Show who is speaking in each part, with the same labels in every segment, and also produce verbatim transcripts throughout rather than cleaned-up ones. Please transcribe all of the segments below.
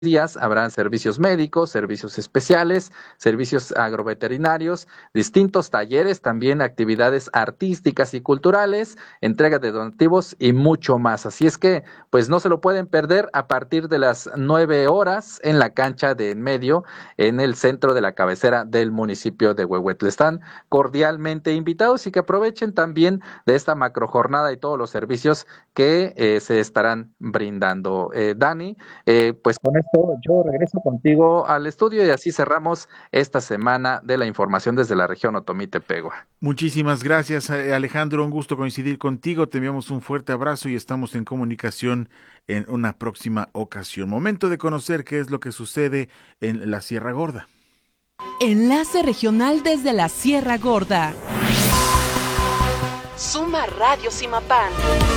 Speaker 1: días habrán servicios médicos, servicios especiales, servicios agroveterinarios, distintos talleres, también actividades artísticas y culturales, entrega de donativos y mucho más. Así es que, pues no se lo pueden perder a partir de las nueve horas en la cancha de en medio, en el centro de la cabecera del municipio de Huehuetle. Están cordialmente invitados y que aprovechen también de esta macrojornada y todos los servicios que eh, se estarán brindando. Eh, Dani, eh, pues con esto yo regreso contigo al estudio y así cerramos esta semana de la información desde la región Otomí-Tepegua.
Speaker 2: Muchísimas gracias, eh, Alejandro. Un gusto coincidir contigo. Te enviamos un fuerte abrazo y estamos en comunicación en una próxima ocasión. Momento de conocer qué es lo que sucede en la Sierra Gorda.
Speaker 3: Enlace regional desde la Sierra Gorda. Suma Radio Simapán.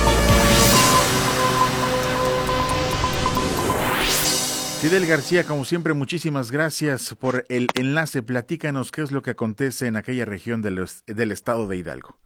Speaker 2: Fidel García, como siempre, muchísimas gracias por el enlace. Platícanos qué es lo que acontece en aquella región del, del estado de Hidalgo.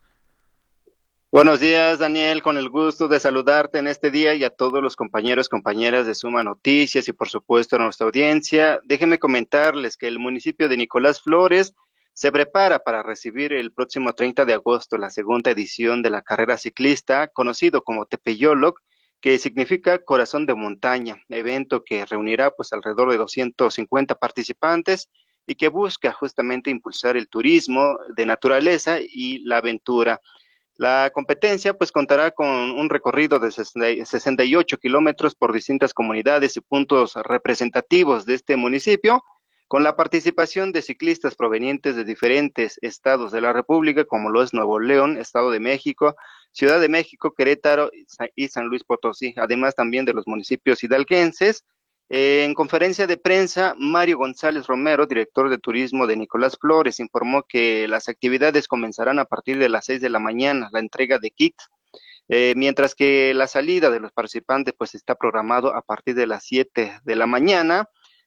Speaker 4: Buenos días, Daniel, con el gusto de saludarte en este día y a todos los compañeros, compañeras de Suma Noticias y por supuesto a nuestra audiencia. Déjenme comentarles que el municipio de Nicolás Flores se prepara para recibir el próximo treinta de agosto la segunda edición de la carrera ciclista, conocido como Tepeyolok, que significa corazón de montaña, evento que reunirá pues alrededor de doscientos cincuenta participantes y que busca justamente impulsar el turismo de naturaleza y la aventura. La competencia pues contará con un recorrido de sesenta y ocho kilómetros por distintas comunidades y puntos representativos de este municipio, con la participación de ciclistas provenientes de diferentes estados de la República, como lo es Nuevo León, Estado de México, Ciudad de México, Querétaro y San Luis Potosí, además también de los municipios hidalguenses. Eh, en conferencia de prensa, Mario González Romero, director de turismo de Nicolás Flores, informó que las actividades comenzarán a partir de las seis de la mañana, la entrega de kits, eh, mientras que la salida de los participantes pues está programado a partir de las siete de la mañana.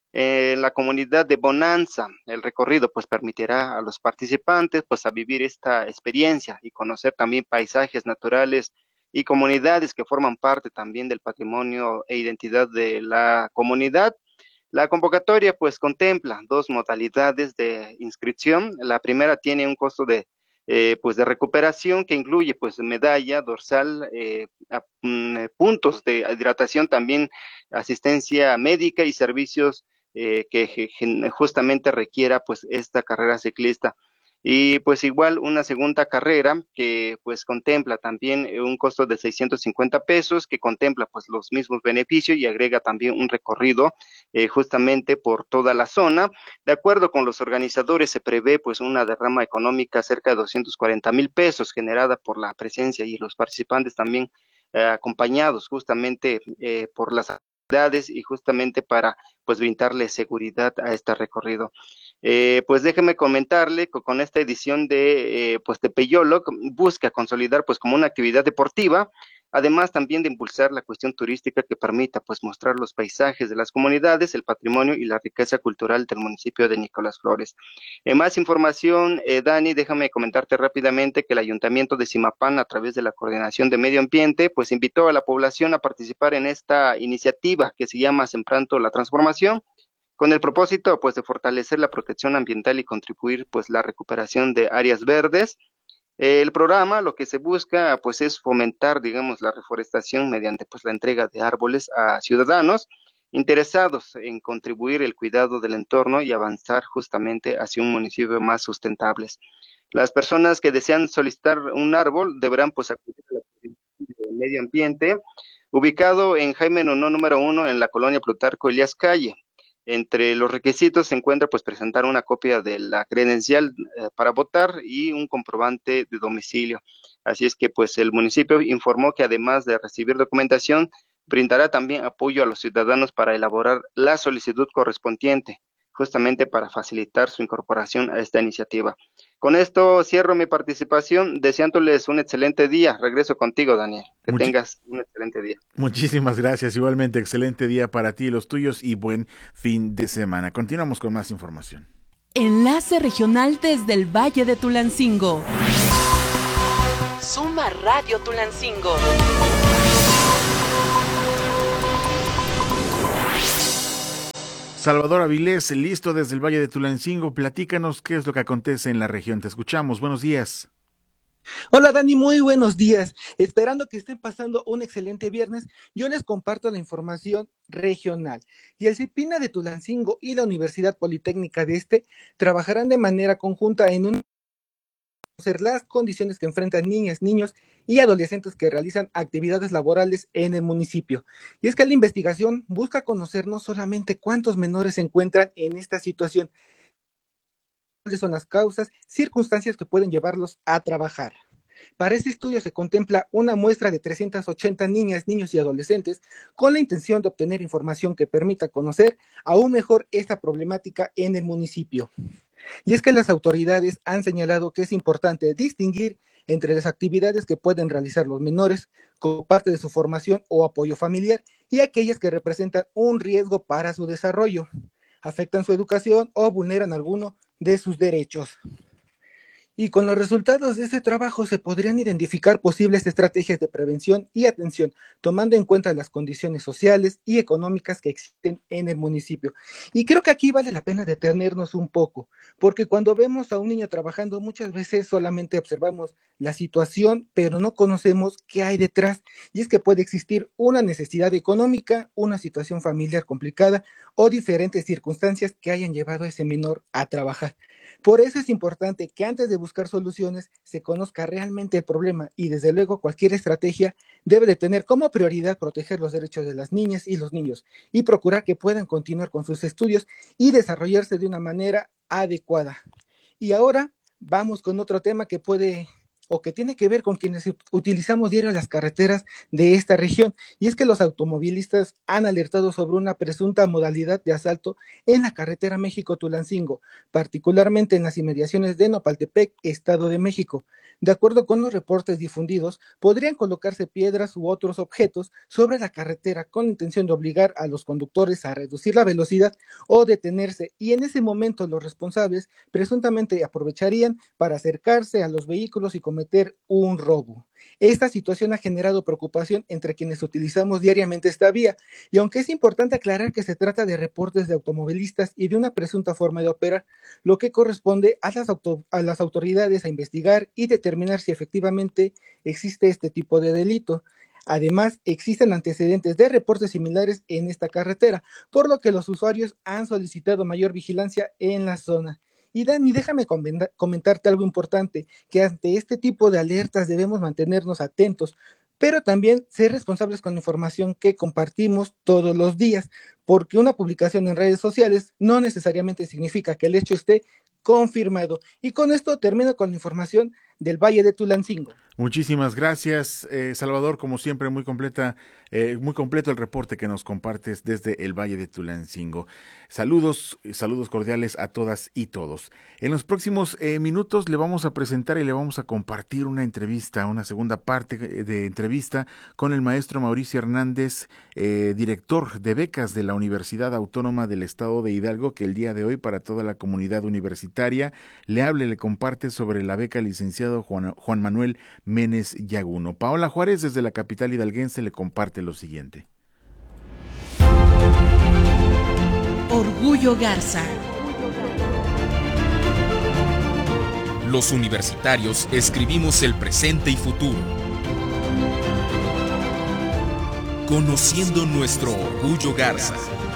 Speaker 4: En la comunidad de Bonanza, el recorrido pues permitirá a los participantes pues a vivir esta experiencia y conocer también paisajes naturales y comunidades que forman parte también del patrimonio e identidad de la comunidad. La convocatoria pues contempla dos modalidades de inscripción. La primera tiene un costo de eh, pues de recuperación que incluye pues medalla, dorsal, eh, a, mm, puntos de hidratación, también asistencia médica y servicios eh, que justamente requiera pues esta carrera ciclista. Y pues igual una segunda carrera que pues contempla también un costo de seiscientos cincuenta pesos, que contempla pues los mismos beneficios y agrega también un recorrido eh, justamente por toda la zona. De acuerdo con los organizadores, se prevé pues una derrama económica cerca de doscientos cuarenta mil pesos generada por la presencia y los participantes también eh, acompañados justamente eh, por las autoridades y justamente para pues brindarle seguridad a este recorrido. Eh, pues déjeme comentarle que con esta edición de eh, pues Tepeyolok busca consolidar pues como una actividad deportiva, además también de impulsar la cuestión turística que permita pues mostrar los paisajes de las comunidades, el patrimonio y la riqueza cultural del municipio de Nicolás Flores. Eh, más información, eh, Dani, déjame comentarte rápidamente que el Ayuntamiento de Simapán, a través de la Coordinación de Medio Ambiente, pues invitó a la población a participar en esta iniciativa que se llama Sembrando la Transformación, con el propósito pues de fortalecer la protección ambiental y contribuir pues la recuperación de áreas verdes. El programa lo que se busca pues es fomentar digamos la reforestación mediante pues la entrega de árboles a ciudadanos interesados en contribuir el cuidado del entorno y avanzar justamente hacia un municipio más sustentable. Las personas que desean solicitar un árbol deberán pues acudir a la Secretaría de Medio Ambiente, ubicado en Jaime Nuno número uno en la colonia Plutarco Elías Calle. Entre los requisitos se encuentra pues presentar una copia de la credencial eh, para votar y un comprobante de domicilio. Así es que pues el municipio informó que además de recibir documentación, brindará también apoyo a los ciudadanos para elaborar la solicitud correspondiente, justamente para facilitar su incorporación a esta iniciativa. Con esto cierro mi participación, deseándoles un excelente día. Regreso contigo, Daniel. Que
Speaker 2: Muchi-
Speaker 4: tengas un excelente día.
Speaker 2: Muchísimas gracias. Igualmente, excelente día para ti y los tuyos y buen fin de semana. Continuamos con más información.
Speaker 3: Enlace regional desde el Valle de Tulancingo. Suma Radio Tulancingo.
Speaker 2: Salvador Avilés, listo desde el Valle de Tulancingo, platícanos qué es lo que acontece en la región. Te escuchamos, buenos días.
Speaker 5: Hola Dani, muy buenos días. Esperando que estén pasando un excelente viernes, yo les comparto la información regional. Y el CIPINA de Tulancingo y la Universidad Politécnica de este trabajarán de manera conjunta en un conocer las condiciones que enfrentan niñas, niños y adolescentes que realizan actividades laborales en el municipio. Y es que la investigación busca conocer no solamente cuántos menores se encuentran en esta situación, cuáles son las causas, circunstancias que pueden llevarlos a trabajar. Para este estudio se contempla una muestra de trescientas ochenta niñas, niños y adolescentes con la intención de obtener información que permita conocer aún mejor esta problemática en el municipio. Y es que las autoridades han señalado que es importante distinguir entre las actividades que pueden realizar los menores como parte de su formación o apoyo familiar y aquellas que representan un riesgo para su desarrollo, afectan su educación o vulneran alguno de sus derechos. Y con los resultados de este trabajo se podrían identificar posibles estrategias de prevención y atención, tomando en cuenta las condiciones sociales y económicas que existen en el municipio. Y creo que aquí vale la pena detenernos un poco, porque cuando vemos a un niño trabajando, muchas veces solamente observamos la situación, pero no conocemos qué hay detrás. Y es que puede existir una necesidad económica, una situación familiar complicada o diferentes circunstancias que hayan llevado a ese menor a trabajar. Por eso es importante que antes de buscar soluciones se conozca realmente el problema y desde luego cualquier estrategia debe de tener como prioridad proteger los derechos de las niñas y los niños y procurar que puedan continuar con sus estudios y desarrollarse de una manera adecuada. Y ahora vamos con otro tema que puede o que tiene que ver con quienes utilizamos diario las carreteras de esta región, y es que los automovilistas han alertado sobre una presunta modalidad de asalto en la carretera México-Tulancingo, particularmente en las inmediaciones de Nopaltepec, Estado de México. De acuerdo con los reportes difundidos, podrían colocarse piedras u otros objetos sobre la carretera con la intención de obligar a los conductores a reducir la velocidad o detenerse, y en ese momento los responsables presuntamente aprovecharían para acercarse a los vehículos y cometer un robo. Esta situación ha generado preocupación entre quienes utilizamos diariamente esta vía, y aunque es importante aclarar que se trata de reportes de automovilistas y de una presunta forma de operar, lo que corresponde a las, auto, a las autoridades a investigar y determinar si efectivamente existe este tipo de delito. Además, existen antecedentes de reportes similares en esta carretera, por lo que los usuarios han solicitado mayor vigilancia en la zona. Y Dani, déjame comentarte algo importante, que ante este tipo de alertas debemos mantenernos atentos, pero también ser responsables con la información que compartimos todos los días, porque una publicación en redes sociales no necesariamente significa que el hecho esté confirmado. Y con esto termino con la información del Valle de Tulancingo.
Speaker 2: Muchísimas gracias, eh, Salvador, como siempre muy completa, eh, muy completo el reporte que nos compartes desde el Valle de Tulancingo. Saludos, saludos cordiales a todas y todos. En los próximos eh, minutos le vamos a presentar y le vamos a compartir una entrevista, una segunda parte de entrevista con el maestro Mauricio Hernández, eh, director de becas de la Universidad Autónoma del Estado de Hidalgo, que el día de hoy para toda la comunidad universitaria le hable, le comparte sobre la beca licenciado Juan, Juan Manuel Menes Yaguno. Paola Juárez desde la capital hidalguense le comparte lo siguiente.
Speaker 3: Orgullo Garza.
Speaker 6: Los universitarios escribimos el presente y futuro, conociendo nuestro orgullo Garza.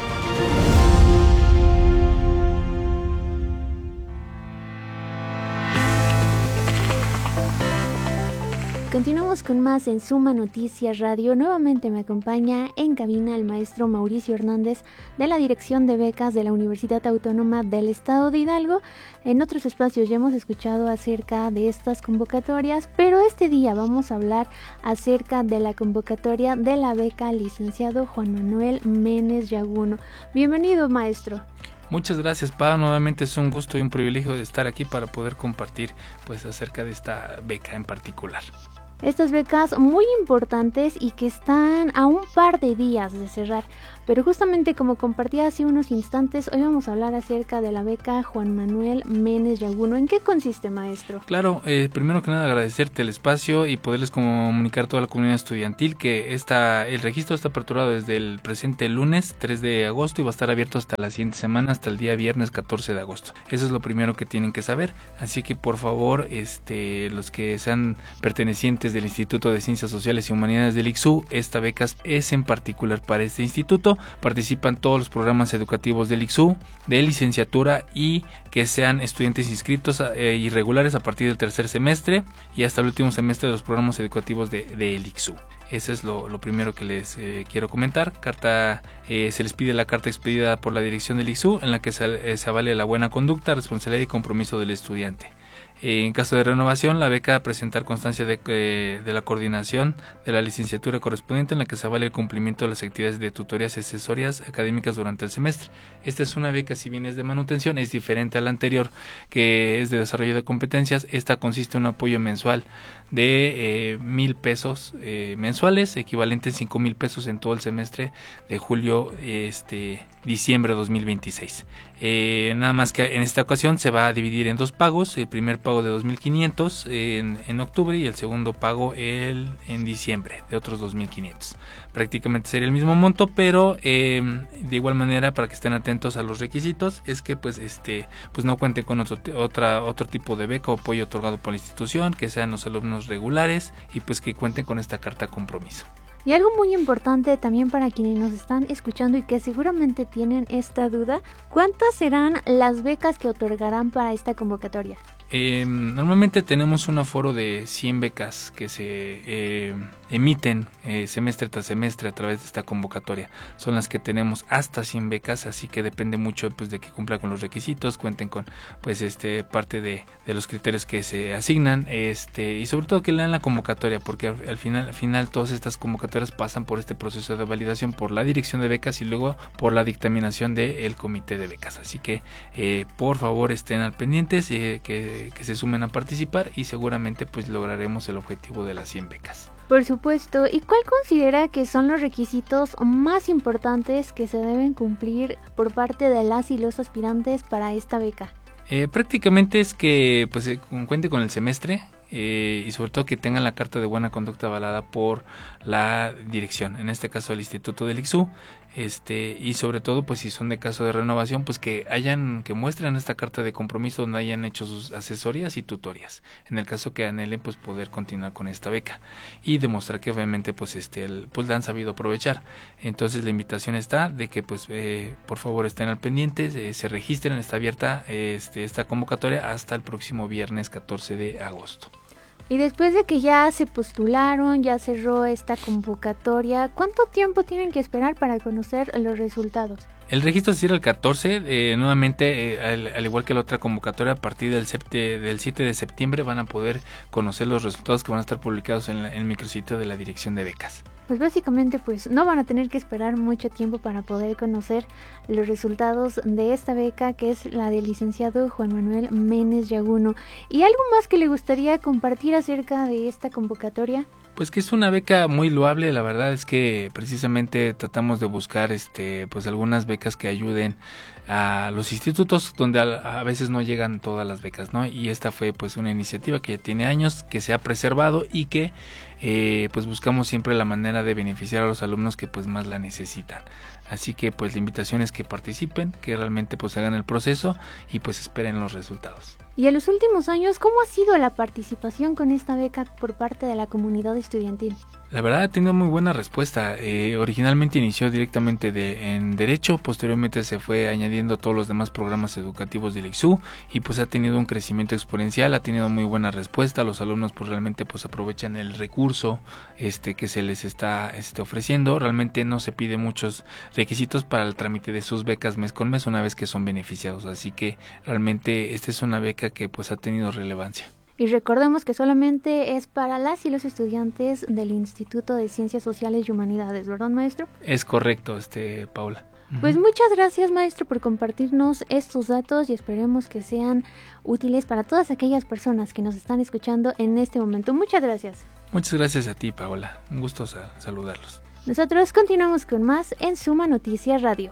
Speaker 7: Continuamos con más en Suma Noticias Radio. Nuevamente me acompaña en cabina el maestro Mauricio Hernández de la Dirección de Becas de la Universidad Autónoma del Estado de Hidalgo. En otros espacios ya hemos escuchado acerca de estas convocatorias, pero este día vamos a hablar acerca de la convocatoria de la beca licenciado Juan Manuel Menes Yaguno. Bienvenido, maestro.
Speaker 8: Muchas gracias, Pau. Nuevamente es un gusto y un privilegio de estar aquí para poder compartir pues acerca de esta beca en particular.
Speaker 7: Estas becas muy importantes y que están a un par de días de cerrar. Pero justamente como compartía hace unos instantes, hoy vamos a hablar acerca de la beca Juan Manuel Ménez Yaguno. ¿En qué consiste, maestro?
Speaker 8: Claro, eh, primero que nada agradecerte el espacio y poderles comunicar a toda la comunidad estudiantil que esta, el registro está aperturado desde el presente lunes tres de agosto y va a estar abierto hasta la siguiente semana, hasta el día viernes catorce de agosto. Eso es lo primero que tienen que saber, así que por favor, este, los que sean pertenecientes del Instituto de Ciencias Sociales y Humanidades del I C S U, esta beca es en particular para este instituto. Participan todos los programas educativos del I C S U, de licenciatura y que sean estudiantes inscritos eh, irregulares a partir del tercer semestre y hasta el último semestre de los programas educativos de, de el I C S U. Eso es lo, lo primero que les eh, quiero comentar. Carta, eh, se les pide la carta expedida por la dirección del I C S U en la que se, eh, se avale la buena conducta, responsabilidad y compromiso del estudiante. En caso de renovación, la beca presentar constancia de, eh, de la coordinación de la licenciatura correspondiente en la que se avale el cumplimiento de las actividades de tutorías y asesorías académicas durante el semestre. Esta es una beca, si bien es de manutención, es diferente a la anterior, que es de desarrollo de competencias. Esta consiste en un apoyo mensual de eh, mil pesos eh, mensuales, equivalente a cinco mil pesos en todo el semestre de julio, este, diciembre de dos mil veintiséis. Eh, nada más que en esta ocasión se va a dividir en dos pagos, el primer pago de dos mil quinientos en, en octubre y el segundo pago el, en diciembre de otros dos mil quinientos. Prácticamente sería el mismo monto, pero eh, de igual manera, para que estén atentos a los requisitos, es que pues este pues no cuenten con otro, otra, otro tipo de beca o apoyo otorgado por la institución, que sean los alumnos regulares y pues que cuenten con esta carta compromiso.
Speaker 7: Y algo muy importante también para quienes nos están escuchando y que seguramente tienen esta duda, ¿cuántas serán las becas que otorgarán para esta convocatoria?
Speaker 8: Eh, normalmente tenemos un aforo de cien becas que se eh, emiten eh, semestre tras semestre a través de esta convocatoria. Son las que tenemos hasta cien becas, así que depende mucho pues de que cumplan con los requisitos, cuenten con pues este parte de, de los criterios que se asignan, este y sobre todo que lean la convocatoria, porque al, al final al final todas estas convocatorias pasan por este proceso de validación por la dirección de becas y luego por la dictaminación del comité de becas. Así que eh, por favor estén al pendientes, eh, que que se sumen a participar y seguramente pues lograremos el objetivo de las cien becas.
Speaker 7: Por supuesto. ¿Y cuál considera que son los requisitos más importantes que se deben cumplir por parte de las y los aspirantes para esta beca?
Speaker 8: Eh, prácticamente es que pues eh, cuente con el semestre eh, y sobre todo que tengan la carta de buena conducta avalada por la dirección, en este caso el Instituto del I C S U. Este, y sobre todo pues si son de caso de renovación, pues que hayan, que muestren esta carta de compromiso donde hayan hecho sus asesorías y tutorías, en el caso que anhelen pues poder continuar con esta beca y demostrar que obviamente pues este el, pues la han sabido aprovechar. Entonces la invitación está de que pues eh, por favor estén al pendiente, eh, se registren, está abierta este, esta convocatoria hasta el próximo viernes catorce de agosto.
Speaker 7: Y después de que ya se postularon, ya cerró esta convocatoria, ¿cuánto tiempo tienen que esperar para conocer los resultados?
Speaker 8: El registro se cierra el catorce, eh, nuevamente, eh, al, al igual que la otra convocatoria, a partir del, septe, del siete de septiembre van a poder conocer los resultados que van a estar publicados en, la, en el micrositio de la Dirección de Becas.
Speaker 7: Pues básicamente pues no van a tener que esperar mucho tiempo para poder conocer los resultados de esta beca, que es la del licenciado Juan Manuel Ménez Yaguno. ¿Y algo más que le gustaría compartir acerca de esta convocatoria?
Speaker 8: Pues que es una beca muy loable, la verdad es que precisamente tratamos de buscar este pues algunas becas que ayuden a los institutos donde a, a veces no llegan todas las becas, ¿no? Y esta fue pues una iniciativa que ya tiene años, que se ha preservado y que eh, pues buscamos siempre la manera de beneficiar a los alumnos que pues más la necesitan. Así que pues la invitación es que participen, que realmente pues hagan el proceso y pues esperen los resultados.
Speaker 7: Y en los últimos años, ¿cómo ha sido la participación con esta beca por parte de la comunidad estudiantil?
Speaker 8: La verdad ha tenido muy buena respuesta. Eh, originalmente inició directamente de, en Derecho, posteriormente se fue añadiendo todos los demás programas educativos del I C S U y pues ha tenido un crecimiento exponencial, ha tenido muy buena respuesta. Los alumnos pues realmente pues aprovechan el recurso este que se les está este, ofreciendo. Realmente no se pide muchos requisitos para el trámite de sus becas mes con mes una vez que son beneficiados. Así que realmente esta es una beca que pues ha tenido relevancia.
Speaker 7: Y recordemos que solamente es para las y los estudiantes del Instituto de Ciencias Sociales y Humanidades, ¿verdad, maestro?
Speaker 8: Es correcto, este, Paula.
Speaker 7: Pues muchas gracias, maestro, por compartirnos estos datos y esperemos que sean útiles para todas aquellas personas que nos están escuchando en este momento. Muchas gracias.
Speaker 8: Muchas gracias a ti, Paola. Un gusto saludarlos.
Speaker 7: Nosotros continuamos con más en Suma Noticias Radio.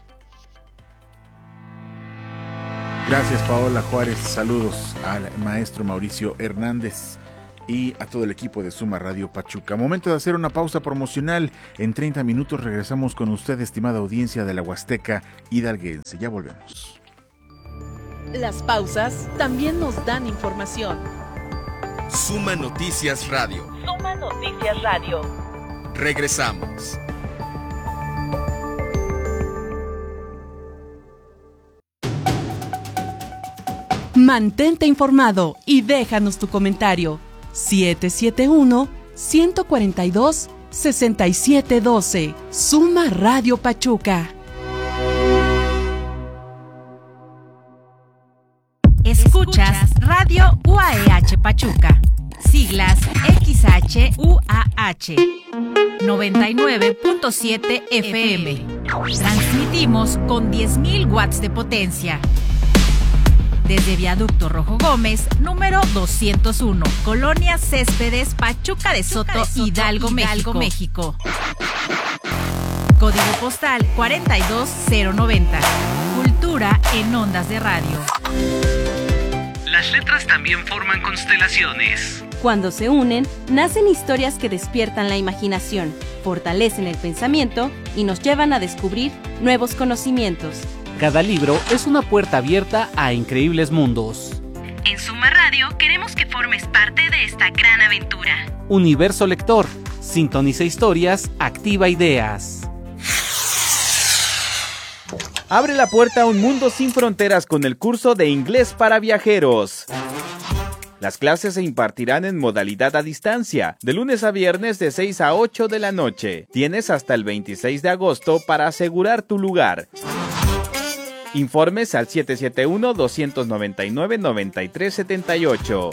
Speaker 2: Gracias, Paola Juárez. Saludos al maestro Mauricio Hernández y a todo el equipo de Suma Radio Pachuca. Momento de hacer una pausa promocional. En treinta minutos regresamos con usted, estimada audiencia de la Huasteca hidalguense. Ya volvemos.
Speaker 3: Las pausas también nos dan información.
Speaker 6: Suma Noticias Radio.
Speaker 3: Suma Noticias Radio.
Speaker 6: Regresamos.
Speaker 3: Mantente informado y déjanos tu comentario. siete siete uno, uno cuatro dos, seis siete uno dos. Suma Radio Pachuca.
Speaker 9: Escuchas Radio U A E H Pachuca. Siglas X H U A H. noventa y nueve punto siete F M. Transmitimos con diez mil watts de potencia. Desde Viaducto Rojo Gómez, número doscientos uno, Colonia Céspedes, Pachuca de Soto, Pachuca de Soto Hidalgo, Hidalgo, México. Código postal cuarenta y dos cero noventa. Cultura en ondas de radio.
Speaker 10: Las letras también forman constelaciones.
Speaker 11: Cuando se unen, nacen historias que despiertan la imaginación, fortalecen el pensamiento y nos llevan a descubrir nuevos conocimientos.
Speaker 12: Cada libro es una puerta abierta a increíbles mundos.
Speaker 9: En Suma Radio queremos que formes parte de esta gran aventura.
Speaker 12: Universo Lector. Sintoniza historias, activa ideas.
Speaker 13: Abre la puerta a un mundo sin fronteras con el curso de inglés para viajeros. Las clases se impartirán en modalidad a distancia, de lunes a viernes de seis a ocho de la noche. Tienes hasta el veintiséis de agosto para asegurar tu lugar. Informes al siete siete uno, dos nueve nueve, nueve tres siete ocho.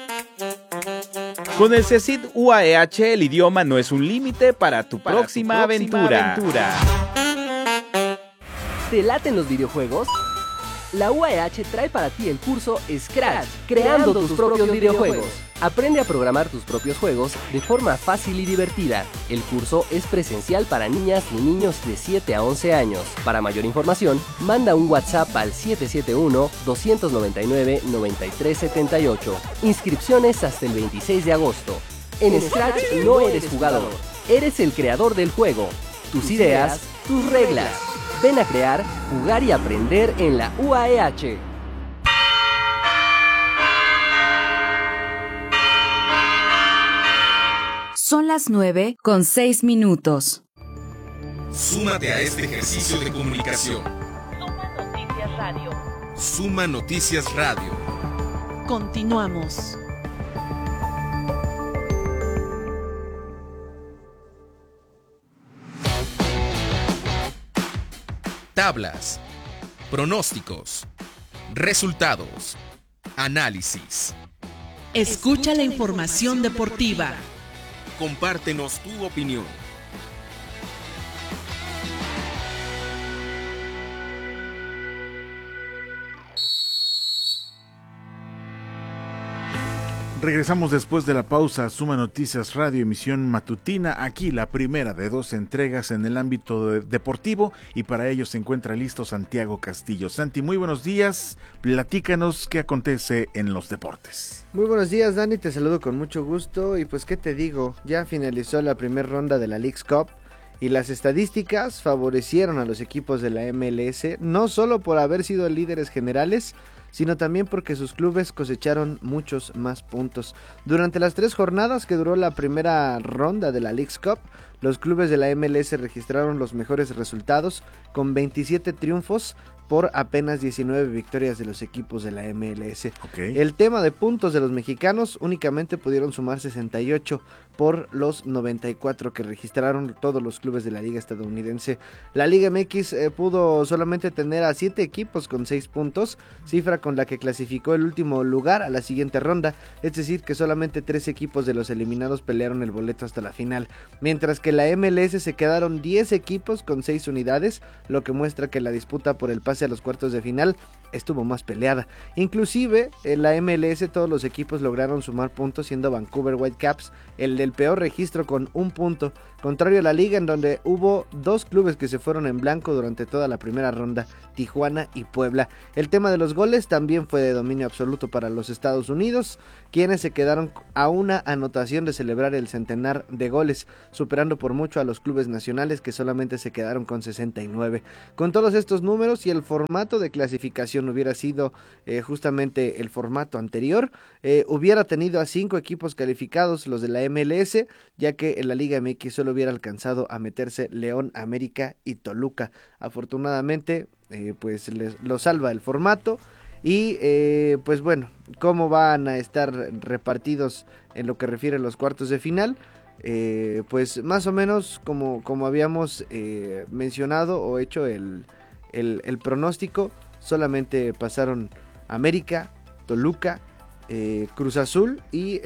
Speaker 13: Con el CECIT U A E H, el idioma no es un límite para tu para próxima, tu próxima aventura. aventura.
Speaker 14: ¿Te laten los videojuegos? La U A E H trae para ti el curso Scratch, creando tus propios videojuegos. Aprende a programar tus propios juegos de forma fácil y divertida. El curso es presencial para niñas y niños de siete a once años. Para mayor información, manda un WhatsApp al siete siete uno, dos nueve nueve, nueve tres siete ocho. Inscripciones hasta el veintiséis de agosto. En Scratch no eres jugador, eres el creador del juego. Tus ideas, tus reglas. Ven a crear, jugar y aprender en la U A E H.
Speaker 9: Son las nueve con seis minutos.
Speaker 6: Súmate a este ejercicio de comunicación.
Speaker 3: Suma Noticias Radio.
Speaker 6: Suma Noticias Radio.
Speaker 3: Continuamos.
Speaker 6: Tablas, pronósticos, resultados, análisis.
Speaker 3: Escucha la información deportiva.
Speaker 6: Compártenos tu opinión.
Speaker 2: Regresamos después de la pausa a Suma Noticias Radio, emisión matutina, aquí la primera de dos entregas en el ámbito de deportivo, y para ello se encuentra listo Santiago Castillo. Santi, muy buenos días, platícanos qué acontece en los deportes.
Speaker 15: Muy buenos días, Dani, te saludo con mucho gusto y pues qué te digo, ya finalizó la primera ronda de la Leagues Cup y las estadísticas favorecieron a los equipos de la M L S, no solo por haber sido líderes generales, sino también porque sus clubes cosecharon muchos más puntos. Durante las tres jornadas que duró la primera ronda de la Leagues Cup, los clubes de la M L S registraron los mejores resultados, con veintisiete triunfos por apenas diecinueve victorias de los equipos de la M L S. Okay. El tema de puntos de los mexicanos únicamente pudieron sumar sesenta y ocho por los noventa y cuatro que registraron todos los clubes de la liga estadounidense. La Liga M X eh, pudo solamente tener a siete equipos con seis puntos, cifra con la que clasificó el último lugar a la siguiente ronda, es decir que solamente tres equipos de los eliminados pelearon el boleto hasta la final, mientras que la M L S se quedaron diez equipos con seis unidades, lo que muestra que la disputa por el pase a los cuartos de final estuvo más peleada. Inclusive en la M L S todos los equipos lograron sumar puntos, siendo Vancouver Whitecaps el del peor registro con un punto, contrario a la liga en donde hubo dos clubes que se fueron en blanco durante toda la primera ronda, Tijuana y Puebla. El tema de los goles también fue de dominio absoluto para los Estados Unidos, quienes se quedaron a una anotación de celebrar el centenar de goles, superando por mucho a los clubes nacionales que solamente se quedaron con sesenta y nueve. Con todos estos números, si el formato de clasificación hubiera sido eh, justamente el formato anterior, eh, hubiera tenido a cinco equipos calificados, los de la M L S, ya que en la Liga M X solo hubiera alcanzado a meterse León, América y Toluca. Afortunadamente, eh, pues les, lo salva el formato. Y eh, pues bueno, cómo van a estar repartidos en lo que refiere a los cuartos de final, eh, pues más o menos como, como habíamos eh, mencionado o hecho el, el, el pronóstico, solamente pasaron América, Toluca, eh, Cruz Azul y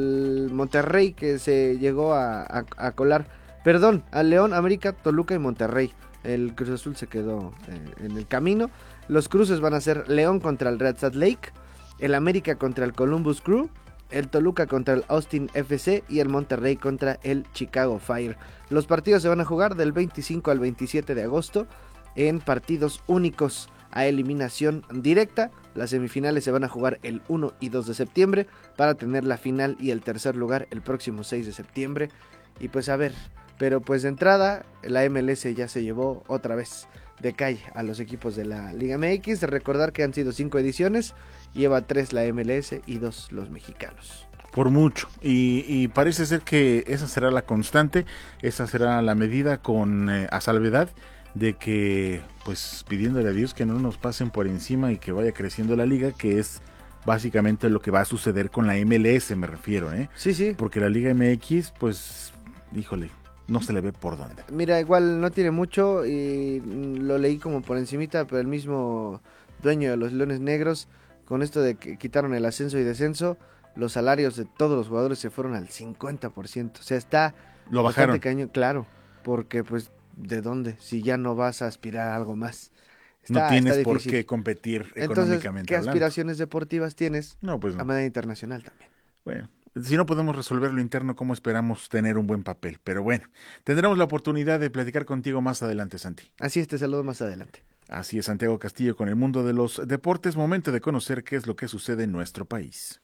Speaker 15: el Monterrey, que se llegó a, a, a colar, perdón, a León, América, Toluca y Monterrey. El Cruz Azul se quedó eh, en el camino. Los cruces van a ser León contra el Red Salt Lake, el América contra el Columbus Crew, el Toluca contra el Austin F C y el Monterrey contra el Chicago Fire. Los partidos se van a jugar del veinticinco al veintisiete de agosto en partidos únicos a eliminación directa. Las semifinales se van a jugar el uno y dos de septiembre para tener la final y el tercer lugar el próximo seis de septiembre. Y pues a ver, pero pues de entrada la M L S ya se llevó otra vez de calle a los equipos de la Liga M X. De recordar que han sido cinco ediciones, lleva tres la M L S y dos los mexicanos.
Speaker 2: Por mucho, y, y parece ser que esa será la constante, esa será la medida, con eh, a salvedad de que, pues pidiéndole a Dios que no nos pasen por encima y que vaya creciendo la liga, que es básicamente lo que va a suceder con la M L S, me refiero, ¿eh?
Speaker 15: Sí, sí.
Speaker 2: Porque la Liga M X, pues, híjole, no se le ve por dónde.
Speaker 15: Mira, igual no tiene mucho y lo leí como por encimita, pero el mismo dueño de los Leones Negros, con esto de que quitaron el ascenso y descenso, los salarios de todos los jugadores se fueron al cincuenta por ciento. O sea, está
Speaker 2: lo bajaron.
Speaker 15: Cañón, claro, porque pues, ¿de dónde? Si ya no vas a aspirar a algo más. Está,
Speaker 2: no tienes por qué competir económicamente.
Speaker 15: Entonces, ¿qué
Speaker 2: hablando?
Speaker 15: aspiraciones deportivas tienes?
Speaker 2: No, pues no.
Speaker 15: A manera internacional también.
Speaker 2: Bueno. Si no podemos resolver lo interno, ¿cómo esperamos tener un buen papel? Pero bueno, tendremos la oportunidad de platicar contigo más adelante, Santi.
Speaker 15: Así es, te saludo más adelante.
Speaker 2: Así es, Santiago Castillo con el mundo de los deportes. Momento de conocer qué es lo que sucede en nuestro país.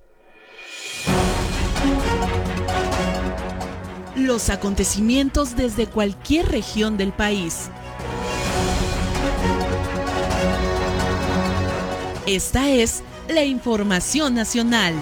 Speaker 3: Los acontecimientos desde cualquier región del país. Esta es la información nacional.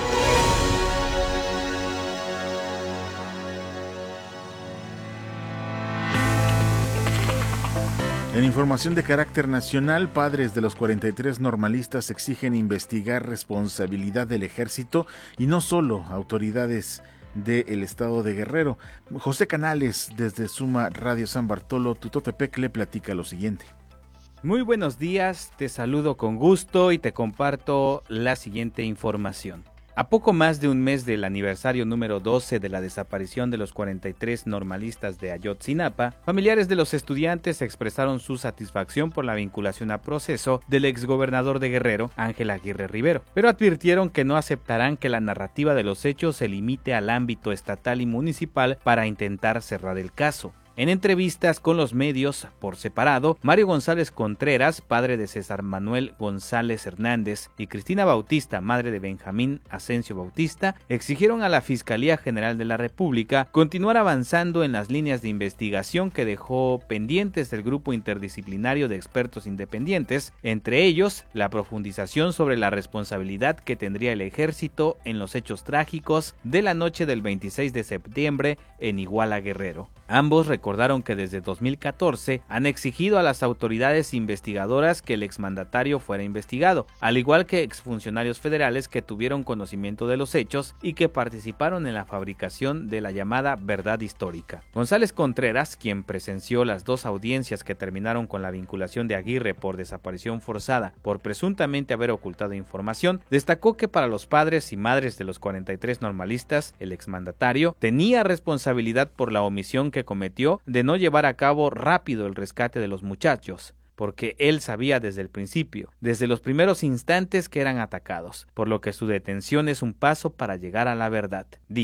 Speaker 2: En información de carácter nacional, padres de los cuarenta y tres normalistas exigen investigar responsabilidad del ejército y no solo autoridades del estado de Guerrero. José Canales, desde Suma Radio San Bartolo, Tutotepec, le platica lo siguiente.
Speaker 13: Muy buenos días, te saludo con gusto y te comparto la siguiente información. A poco más de un mes del aniversario número doce de la desaparición de los cuarenta y tres normalistas de Ayotzinapa, familiares de los estudiantes expresaron su satisfacción por la vinculación a proceso del exgobernador de Guerrero, Ángel Aguirre Rivero, pero advirtieron que no aceptarán que la narrativa de los hechos se limite al ámbito estatal y municipal para intentar cerrar el caso. En entrevistas con los medios por separado, Mario González Contreras, padre de César Manuel González Hernández, y Cristina Bautista, madre de Benjamín Asensio Bautista, exigieron a la Fiscalía General de la República continuar avanzando en las líneas de investigación que dejó pendientes el grupo interdisciplinario de expertos independientes, entre ellos la profundización sobre la responsabilidad que tendría el ejército en los hechos trágicos de la noche del veintiséis de septiembre en Iguala, Guerrero. Ambos recordaron que desde dos mil catorce han exigido a las autoridades investigadoras que el exmandatario fuera investigado, al igual que exfuncionarios federales que tuvieron conocimiento de los hechos y que participaron en la fabricación de la llamada verdad histórica. González Contreras, quien presenció las dos audiencias que terminaron con la vinculación de Aguirre por desaparición forzada por presuntamente haber ocultado información, destacó que para los padres y madres de los cuarenta y tres normalistas, el exmandatario tenía responsabilidad por la omisión que cometió de no llevar a cabo rápido el rescate de los muchachos, porque él sabía desde el principio, desde los primeros instantes que eran atacados, por lo que su detención es un paso para llegar a la verdad, dijo.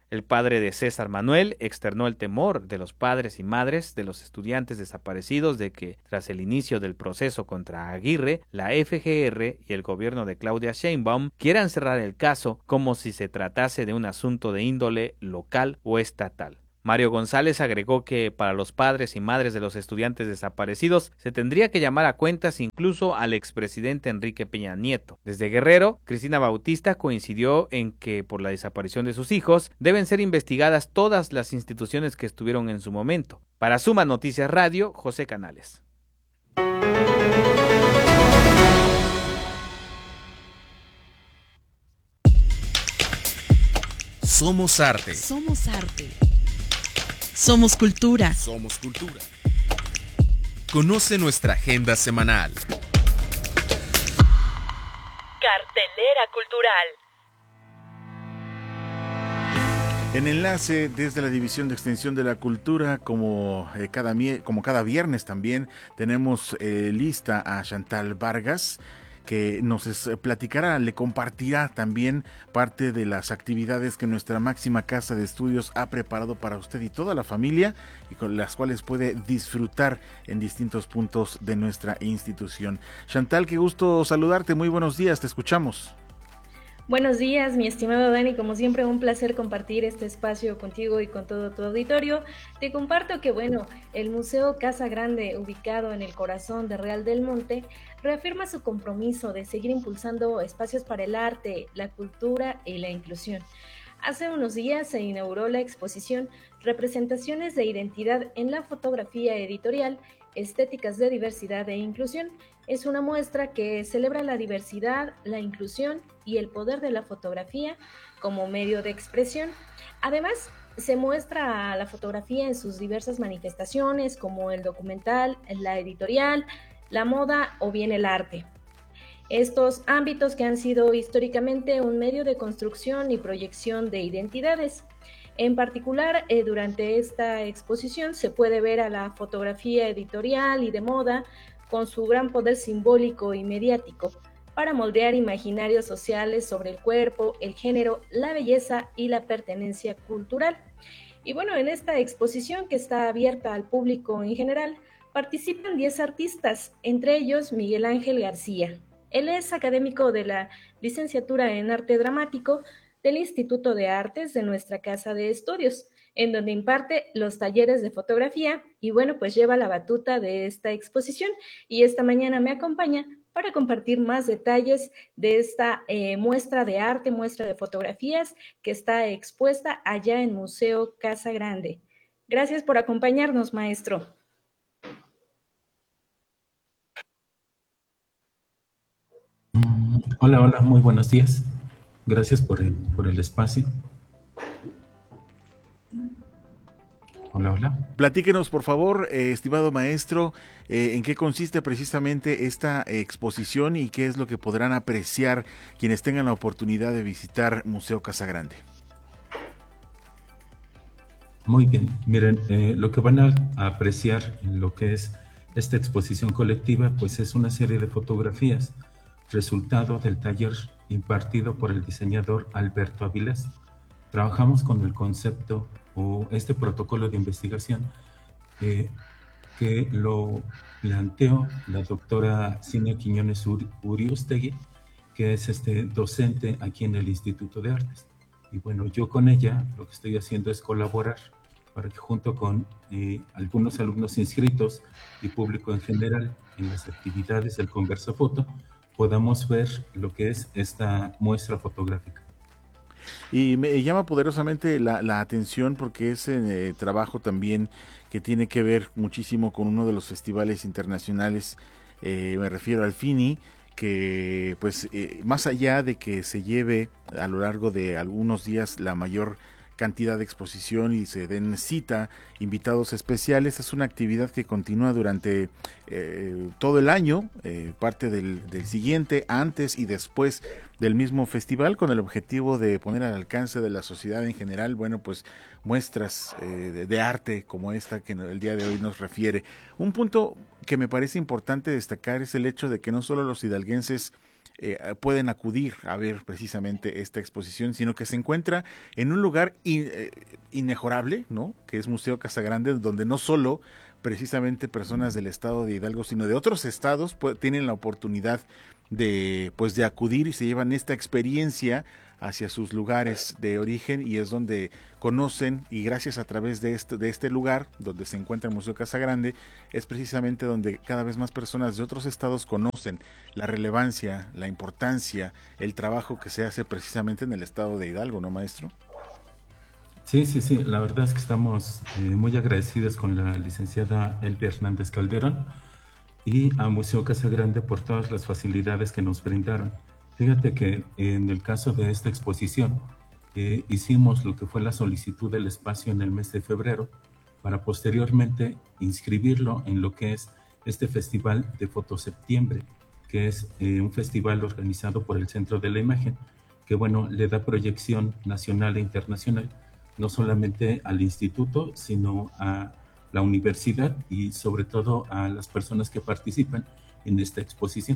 Speaker 13: El padre de César Manuel externó el temor de los padres y madres de los estudiantes desaparecidos de que, tras el inicio del proceso contra Aguirre, la F G R y el gobierno de Claudia Sheinbaum quieran cerrar el caso como si se tratase de un asunto de índole local o estatal. Mario González agregó que para los padres y madres de los estudiantes desaparecidos se tendría que llamar a cuentas incluso al expresidente Enrique Peña Nieto. Desde Guerrero, Cristina Bautista coincidió en que por la desaparición de sus hijos deben ser investigadas todas las instituciones que estuvieron en su momento. Para Suma Noticias Radio, José Canales.
Speaker 6: Somos arte.
Speaker 3: Somos arte. Somos cultura.
Speaker 6: Somos cultura. Conoce nuestra agenda semanal.
Speaker 3: Cartelera cultural.
Speaker 2: En enlace desde la División de Extensión de la Cultura, como, eh, cada, como cada viernes también, tenemos eh, lista a Chantal Vargas, que nos es, platicará, le compartirá también parte de las actividades que nuestra máxima casa de estudios ha preparado para usted y toda la familia, y con las cuales puede disfrutar en distintos puntos de nuestra institución. Chantal, qué gusto saludarte, muy buenos días, te escuchamos.
Speaker 16: Buenos días, mi estimado Dani, como siempre un placer compartir este espacio contigo y con todo tu auditorio. Te comparto que, bueno, el Museo Casa Grande, ubicado en el corazón de Real del Monte, reafirma su compromiso de seguir impulsando espacios para el arte, la cultura y la inclusión. Hace unos días se inauguró la exposición Representaciones de Identidad en la Fotografía Editorial, Estéticas de Diversidad e Inclusión. Es una muestra que celebra la diversidad, la inclusión y el poder de la fotografía como medio de expresión. Además, se muestra la fotografía en sus diversas manifestaciones, como el documental, la editorial, la moda o bien el arte. Estos ámbitos que han sido históricamente un medio de construcción y proyección de identidades. En particular, eh, durante esta exposición se puede ver a la fotografía editorial y de moda con su gran poder simbólico y mediático para moldear imaginarios sociales sobre el cuerpo, el género, la belleza y la pertenencia cultural. Y bueno, en esta exposición, que está abierta al público en general, participan diez artistas, entre ellos Miguel Ángel García. Él es académico de la licenciatura en Arte Dramático del Instituto de Artes de nuestra Casa de Estudios, en donde imparte los talleres de fotografía y bueno, pues lleva la batuta de esta exposición, y esta mañana me acompaña para compartir más detalles de esta eh, muestra de arte, muestra de fotografías que está expuesta allá en Museo Casa Grande. Gracias por acompañarnos, maestro.
Speaker 17: Hola, hola, muy buenos días. Gracias por el, por el espacio. Hola, hola.
Speaker 2: Platíquenos, por favor, eh, estimado maestro, eh, en qué consiste precisamente esta exposición y qué es lo que podrán apreciar quienes tengan la oportunidad de visitar Museo Casa Grande.
Speaker 17: Muy bien, miren, eh, lo que van a, a apreciar en lo que es esta exposición colectiva, pues es una serie de fotografías, resultado del taller impartido por el diseñador Alberto Avilés. Trabajamos con el concepto o este protocolo de investigación eh, que lo planteó la doctora Cinia Quiñones Uriostegui, que es este docente aquí en el Instituto de Artes. Y bueno, yo con ella lo que estoy haciendo es colaborar para que junto con eh, algunos alumnos inscritos y público en general en las actividades del Conversa Foto podamos ver lo que es esta muestra fotográfica.
Speaker 2: Y me llama poderosamente la, la atención porque es eh, trabajo también que tiene que ver muchísimo con uno de los festivales internacionales, eh, me refiero al FINI, que pues eh, más allá de que se lleve a lo largo de algunos días la mayor cantidad de exposición y se den cita invitados especiales, es una actividad que continúa durante eh, todo el año, eh, parte del, del siguiente, antes y después del mismo festival, con el objetivo de poner al alcance de la sociedad en general, bueno, pues muestras eh, de, de arte como esta que el día de hoy nos refiere. Un punto que me parece importante destacar es el hecho de que no solo los hidalguenses eh, pueden acudir a ver precisamente esta exposición, sino que se encuentra en un lugar in, eh, inmejorable, ¿no? Que es Museo Casagrande, donde no solo precisamente personas del estado de Hidalgo, sino de otros estados pues, tienen la oportunidad de, pues, de acudir y se llevan esta experiencia hacia sus lugares de origen, y es donde conocen, y gracias a través de este, de este lugar donde se encuentra el Museo Casagrande, es precisamente donde cada vez más personas de otros estados conocen la relevancia, la importancia, el trabajo que se hace precisamente en el estado de Hidalgo, ¿no, maestro?
Speaker 17: Sí, sí, sí, la verdad es que estamos eh, muy agradecidos con la licenciada Elvia Hernández Calderón y a Museo Casagrande por todas las facilidades que nos brindaron. Fíjate que en el caso de esta exposición eh, hicimos lo que fue la solicitud del espacio en el mes de febrero para posteriormente inscribirlo en lo que es este Festival de Fotoseptiembre, que es eh, un festival organizado por el Centro de la Imagen, que bueno, le da proyección nacional e internacional, no solamente al instituto, sino a la universidad y sobre todo a las personas que participan en esta exposición.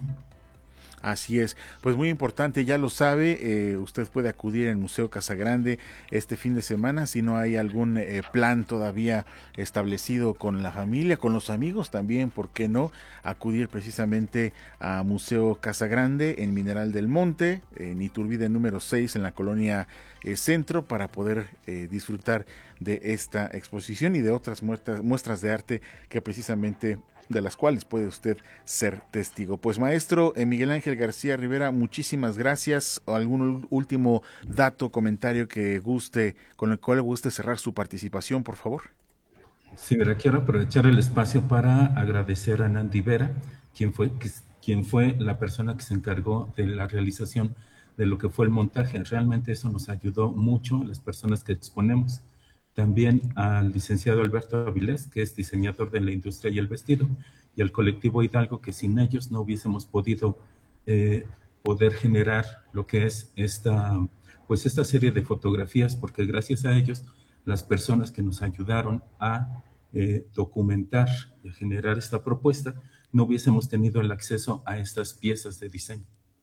Speaker 2: Así es, pues muy importante, ya lo sabe, eh, usted puede acudir al Museo Casagrande este fin de semana, si no hay algún eh, plan todavía establecido con la familia, con los amigos también, ¿por qué no? Acudir precisamente a Museo Casagrande en Mineral del Monte, en Iturbide número seis, en la colonia eh, Centro, para poder eh, disfrutar de esta exposición y de otras muestras, muestras de arte que precisamente de las cuales puede usted ser testigo. Pues maestro eh, Miguel Ángel García Rivera, muchísimas gracias. ¿Algún último dato, comentario que guste, con el cual guste cerrar su participación, por favor?
Speaker 17: Sí, mira, quiero aprovechar el espacio para agradecer a Nandi Vera, quien fue, quien fue la persona que se encargó de la realización de lo que fue el montaje. Realmente eso nos ayudó mucho a las personas que exponemos. También al licenciado Alberto Avilés, que es diseñador de la industria y el vestido, y al colectivo Hidalgo, que sin ellos no hubiésemos podido eh, poder generar lo que es esta, pues esta serie de fotografías, porque gracias a ellos, las personas que nos ayudaron a eh, documentar y a generar esta propuesta, no hubiésemos tenido el acceso a estas piezas de diseño.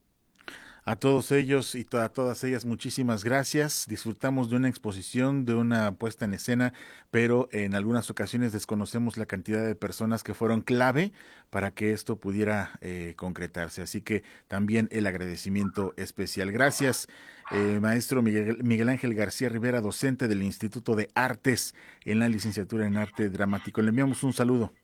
Speaker 2: A todos ellos y a todas ellas, muchísimas gracias. Disfrutamos de una exposición, de una puesta en escena, pero en algunas ocasiones desconocemos la cantidad de personas que fueron clave para que esto pudiera eh, concretarse. Así que también el agradecimiento especial. Gracias, eh, maestro Miguel, Miguel Ángel García Rivera, docente del Instituto de Artes en la licenciatura en Arte Dramático. Le enviamos un saludo.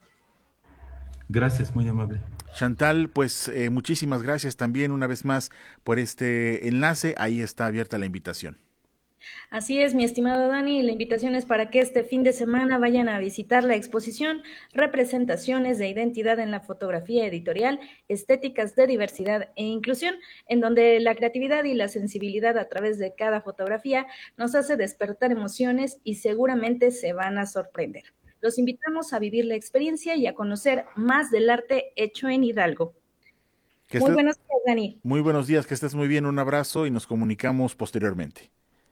Speaker 17: Gracias, muy amable.
Speaker 2: Chantal, pues eh, muchísimas gracias también una vez más por este enlace. Ahí está abierta la invitación.
Speaker 16: Así es, mi estimado Dani, la invitación es para que este fin de semana vayan a visitar la exposición Representaciones de Identidad en la Fotografía Editorial, Estéticas de Diversidad e Inclusión, en donde la creatividad y la sensibilidad a través de cada fotografía nos hace despertar emociones y seguramente se van a sorprender. Los invitamos a vivir la experiencia y a conocer más del arte hecho en Hidalgo.
Speaker 2: Que
Speaker 16: muy
Speaker 2: estés,
Speaker 16: buenos días, Dani.
Speaker 2: Muy buenos días, que estés muy bien, un abrazo y nos comunicamos posteriormente.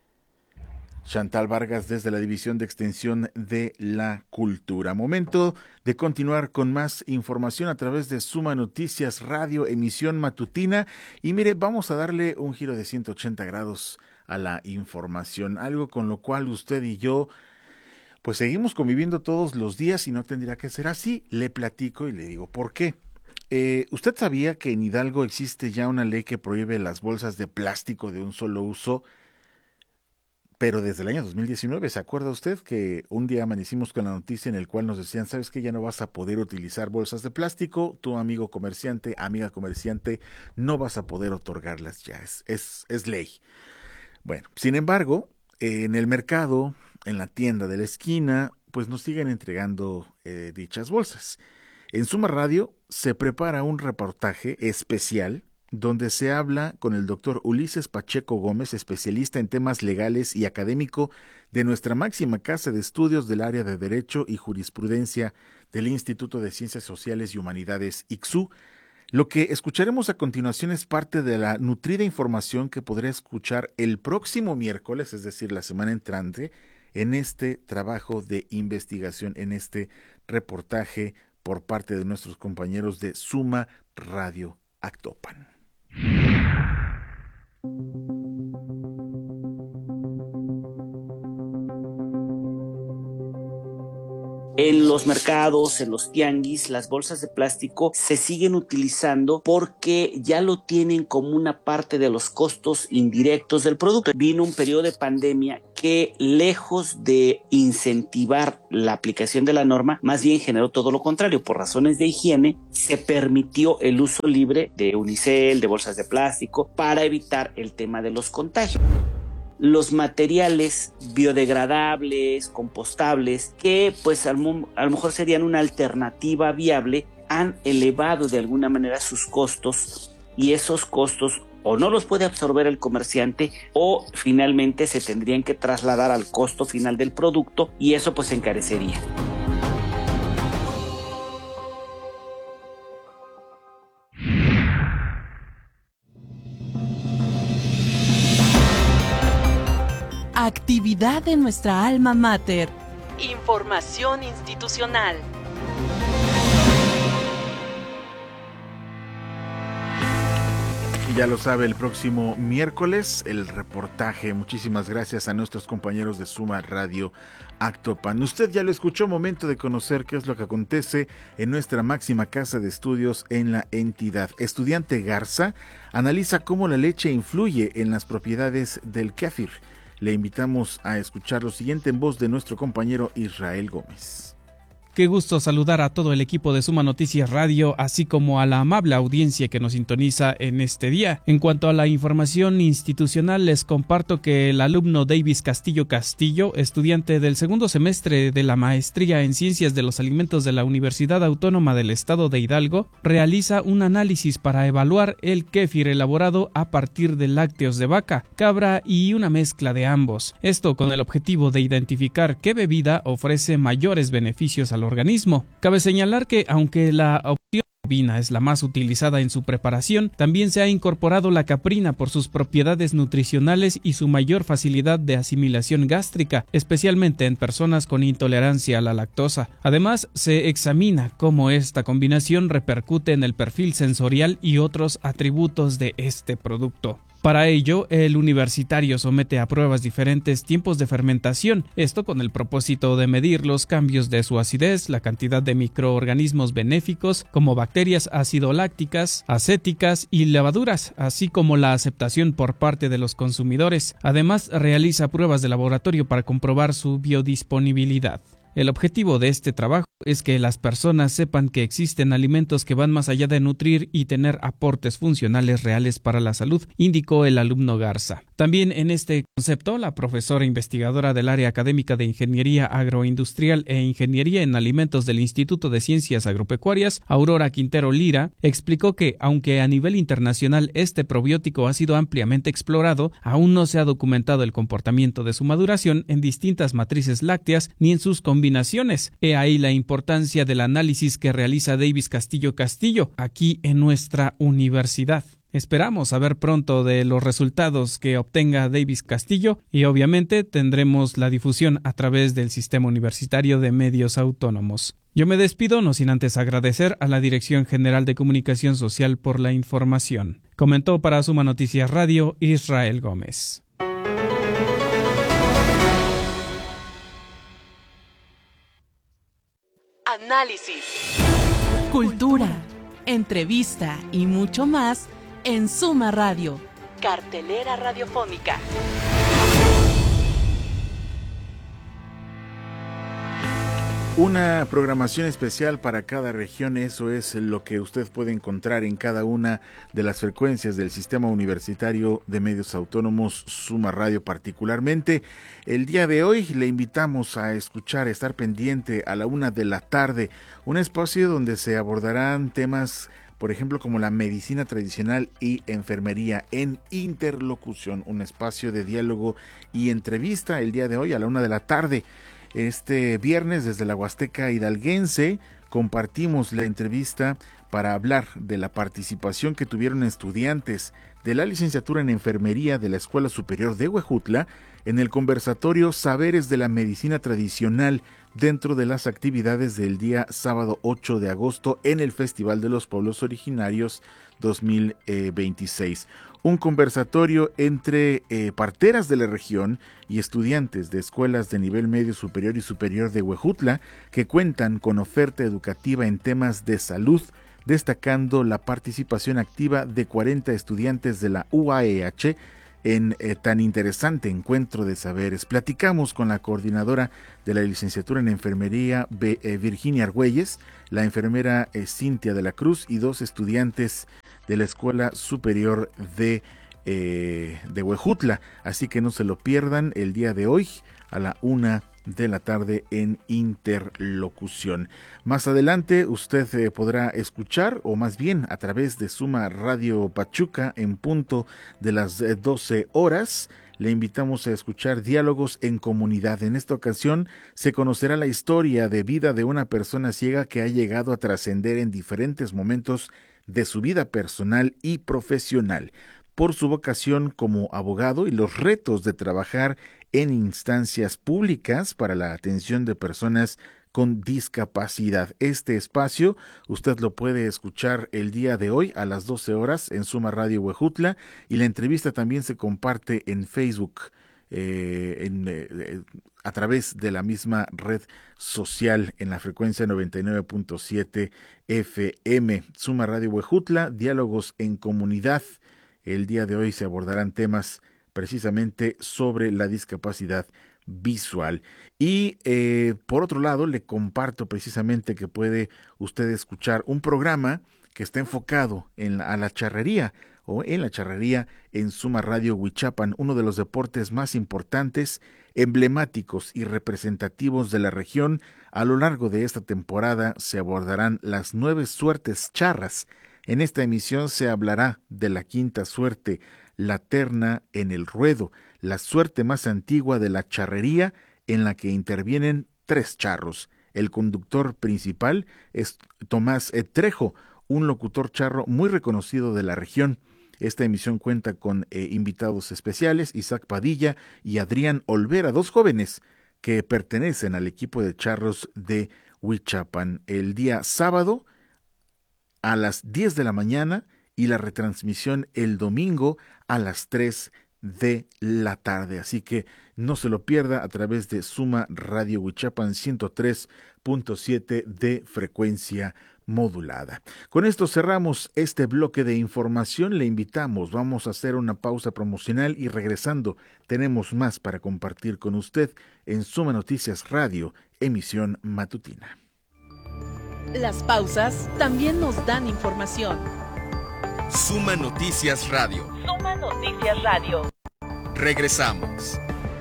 Speaker 2: Chantal Vargas desde la División de Extensión de la Cultura. Momento de continuar con más información a través de Suma Noticias Radio, emisión matutina. Y mire, vamos a darle un giro de ciento ochenta grados a la información, algo con lo cual usted y yo pues seguimos conviviendo todos los días y no tendría que ser así. Le platico y le digo por qué. Eh, ¿Usted sabía que en Hidalgo existe ya una ley que prohíbe las bolsas de plástico de un solo uso? Pero desde el año dos mil diecinueve, ¿se acuerda usted que un día amanecimos con la noticia en el cual nos decían, sabes que ya no vas a poder utilizar bolsas de plástico, tu amigo comerciante, amiga comerciante, no vas a poder otorgarlas ya, es, es, es ley. Bueno, sin embargo, eh, en el mercado, en la tienda de la esquina, pues nos siguen entregando eh, dichas bolsas. En Suma Radio se prepara un reportaje especial donde se habla con el doctor Ulises Pacheco Gómez, especialista en temas legales y académico de nuestra máxima casa de estudios del área de Derecho y Jurisprudencia del Instituto de Ciencias Sociales y Humanidades, I C S U. Lo que escucharemos a continuación es parte de la nutrida información que podrá escuchar el próximo miércoles, es decir, la semana entrante, en este trabajo de investigación, en este reportaje por parte de nuestros compañeros de Suma Radio Actopan.
Speaker 18: En los mercados, en los tianguis, las bolsas de plástico se siguen utilizando porque ya lo tienen como una parte de los costos indirectos del producto. Vino un periodo de pandemia que, lejos de incentivar la aplicación de la norma, más bien generó todo lo contrario. Por razones de higiene, se permitió el uso libre de unicel, de bolsas de plástico, para evitar el tema de los contagios. Los materiales biodegradables, compostables, que pues a lo, a lo mejor serían una alternativa viable, han elevado de alguna manera sus costos, y esos costos o no los puede absorber el comerciante, o finalmente se tendrían que trasladar al costo final del producto, y eso pues encarecería.
Speaker 3: Actividad de nuestra alma mater. Información institucional.
Speaker 2: Ya lo sabe, el próximo miércoles el reportaje. Muchísimas gracias a nuestros compañeros de Suma Radio Actopan. Usted ya lo escuchó, momento de conocer qué es lo que acontece en nuestra máxima casa de estudios en la entidad. Estudiante Garza analiza cómo la leche influye en las propiedades del kéfir. Le invitamos a escuchar lo siguiente en voz de nuestro compañero Israel Gómez.
Speaker 19: Qué gusto saludar a todo el equipo de Suma Noticias Radio, así como a la amable audiencia que nos sintoniza en este día. En cuanto a la información institucional, les comparto que el alumno Davis Castillo Castillo, estudiante del segundo semestre de la Maestría en Ciencias de los Alimentos de la Universidad Autónoma del Estado de Hidalgo, realiza un análisis para evaluar el kéfir elaborado a partir de lácteos de vaca, cabra y una mezcla de ambos. Esto con el objetivo de identificar qué bebida ofrece mayores beneficios al organismo. Cabe señalar que, aunque la opción bovina es la más utilizada en su preparación, también se ha incorporado la caprina por sus propiedades nutricionales y su mayor facilidad de asimilación gástrica, especialmente en personas con intolerancia a la lactosa. Además, se examina cómo esta combinación repercute en el perfil sensorial y otros atributos de este producto. Para ello, el universitario somete a pruebas diferentes tiempos de fermentación, esto con el propósito de medir los cambios de su acidez, la cantidad de microorganismos benéficos como bacterias acidolácticas, acéticas y levaduras, así como la aceptación por parte de los consumidores. Además, realiza pruebas de laboratorio para comprobar su biodisponibilidad. El objetivo de este trabajo es que las personas sepan que existen alimentos que van más allá de nutrir y tener aportes funcionales reales para la salud, indicó el alumno Garza. También en este concepto, la profesora investigadora del área académica de Ingeniería Agroindustrial e Ingeniería en Alimentos del Instituto de Ciencias Agropecuarias, Aurora Quintero Lira, explicó que, aunque a nivel internacional este probiótico ha sido ampliamente explorado, aún no se ha documentado el comportamiento de su maduración en distintas matrices lácteas ni en sus combinaciones. He ahí la importancia del análisis que realiza Davis Castillo Castillo aquí en nuestra universidad. Esperamos saber pronto de los resultados que obtenga Davis Castillo y obviamente tendremos la difusión a través del Sistema Universitario de Medios Autónomos. Yo me despido, no sin antes agradecer a la Dirección General de Comunicación Social por la información. Comentó para Suma Noticias Radio Israel Gómez.
Speaker 3: Análisis, cultura, entrevista y mucho más en Suma Radio, cartelera radiofónica.
Speaker 2: Una programación especial para cada región, eso es lo que usted puede encontrar en cada una de las frecuencias del Sistema Universitario de Medios Autónomos, Suma Radio particularmente. El día de hoy le invitamos a escuchar, a estar pendiente a la una de la tarde, un espacio donde se abordarán temas, por ejemplo, como la medicina tradicional y enfermería en interlocución, un espacio de diálogo y entrevista el día de hoy a la una de la tarde. Este viernes desde la Huasteca hidalguense compartimos la entrevista para hablar de la participación que tuvieron estudiantes de la licenciatura en enfermería de la Escuela Superior de Huejutla en el conversatorio Saberes de la Medicina Tradicional dentro de las actividades del día sábado ocho de agosto en el Festival de los Pueblos Originarios dos mil veintiséis. un conversatorio entre eh, parteras de la región y estudiantes de escuelas de nivel medio superior y superior de Huejutla que cuentan con oferta educativa en temas de salud, destacando la participación activa de cuarenta estudiantes de la U A E H en eh, tan interesante encuentro de saberes. Platicamos con la coordinadora de la licenciatura en enfermería, B, eh, Virginia Argüelles, la enfermera eh, Cintia de la Cruz y dos estudiantes de la Escuela Superior de, eh, de Huejutla. Así que no se lo pierdan el día de hoy a la una de la tarde en Interlocución. Más adelante usted eh, podrá escuchar, o más bien a través de Suma Radio Pachuca en punto de las eh, doce horas, le invitamos a escuchar Diálogos en Comunidad. En esta ocasión se conocerá la historia de vida de una persona ciega que ha llegado a trascender en diferentes momentos de su vida personal y profesional por su vocación como abogado y los retos de trabajar en instancias públicas para la atención de personas con discapacidad. Este espacio usted lo puede escuchar el día de hoy a las doce horas en Suma Radio Huejutla, y la entrevista también se comparte en Facebook eh, en, eh, a través de la misma red social en la frecuencia noventa y nueve punto siete F M. Suma Radio Huejutla, Diálogos en Comunidad. El día de hoy se abordarán temas precisamente sobre la discapacidad visual. Y eh, por otro lado, le comparto precisamente que puede usted escuchar un programa que está enfocado en la, a la charrería o en la charrería en Suma Radio Huichapan, uno de los deportes más importantes, emblemáticos y representativos de la región. A lo largo de esta temporada se abordarán las nueve suertes charras. En esta emisión se hablará de la quinta suerte, la terna en el ruedo, la suerte más antigua de la charrería, en la que intervienen tres charros. El conductor principal es Tomás Trejo, un locutor charro muy reconocido de la región. Esta emisión cuenta con eh, invitados especiales, Isaac Padilla y Adrián Olvera, dos jóvenes que pertenecen al equipo de charros de Huichapan. El día sábado a las diez de la mañana y la retransmisión el domingo a las tres de la tarde. Así que no se lo pierda a través de Suma Radio Huichapan ciento tres punto siete de frecuencia modulada. Con esto cerramos este bloque de información. Le invitamos, vamos a hacer una pausa promocional y regresando tenemos más para compartir con usted en Suma Noticias Radio, emisión matutina.
Speaker 3: Las pausas también nos dan información.
Speaker 6: Suma Noticias Radio.
Speaker 3: Suma Noticias Radio.
Speaker 6: Regresamos.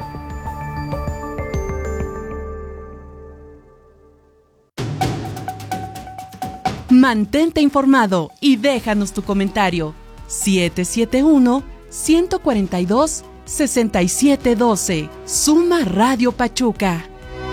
Speaker 3: Mantente informado y déjanos tu comentario. siete siete uno, uno cuatro dos, seis siete uno dos. Suma Radio Pachuca.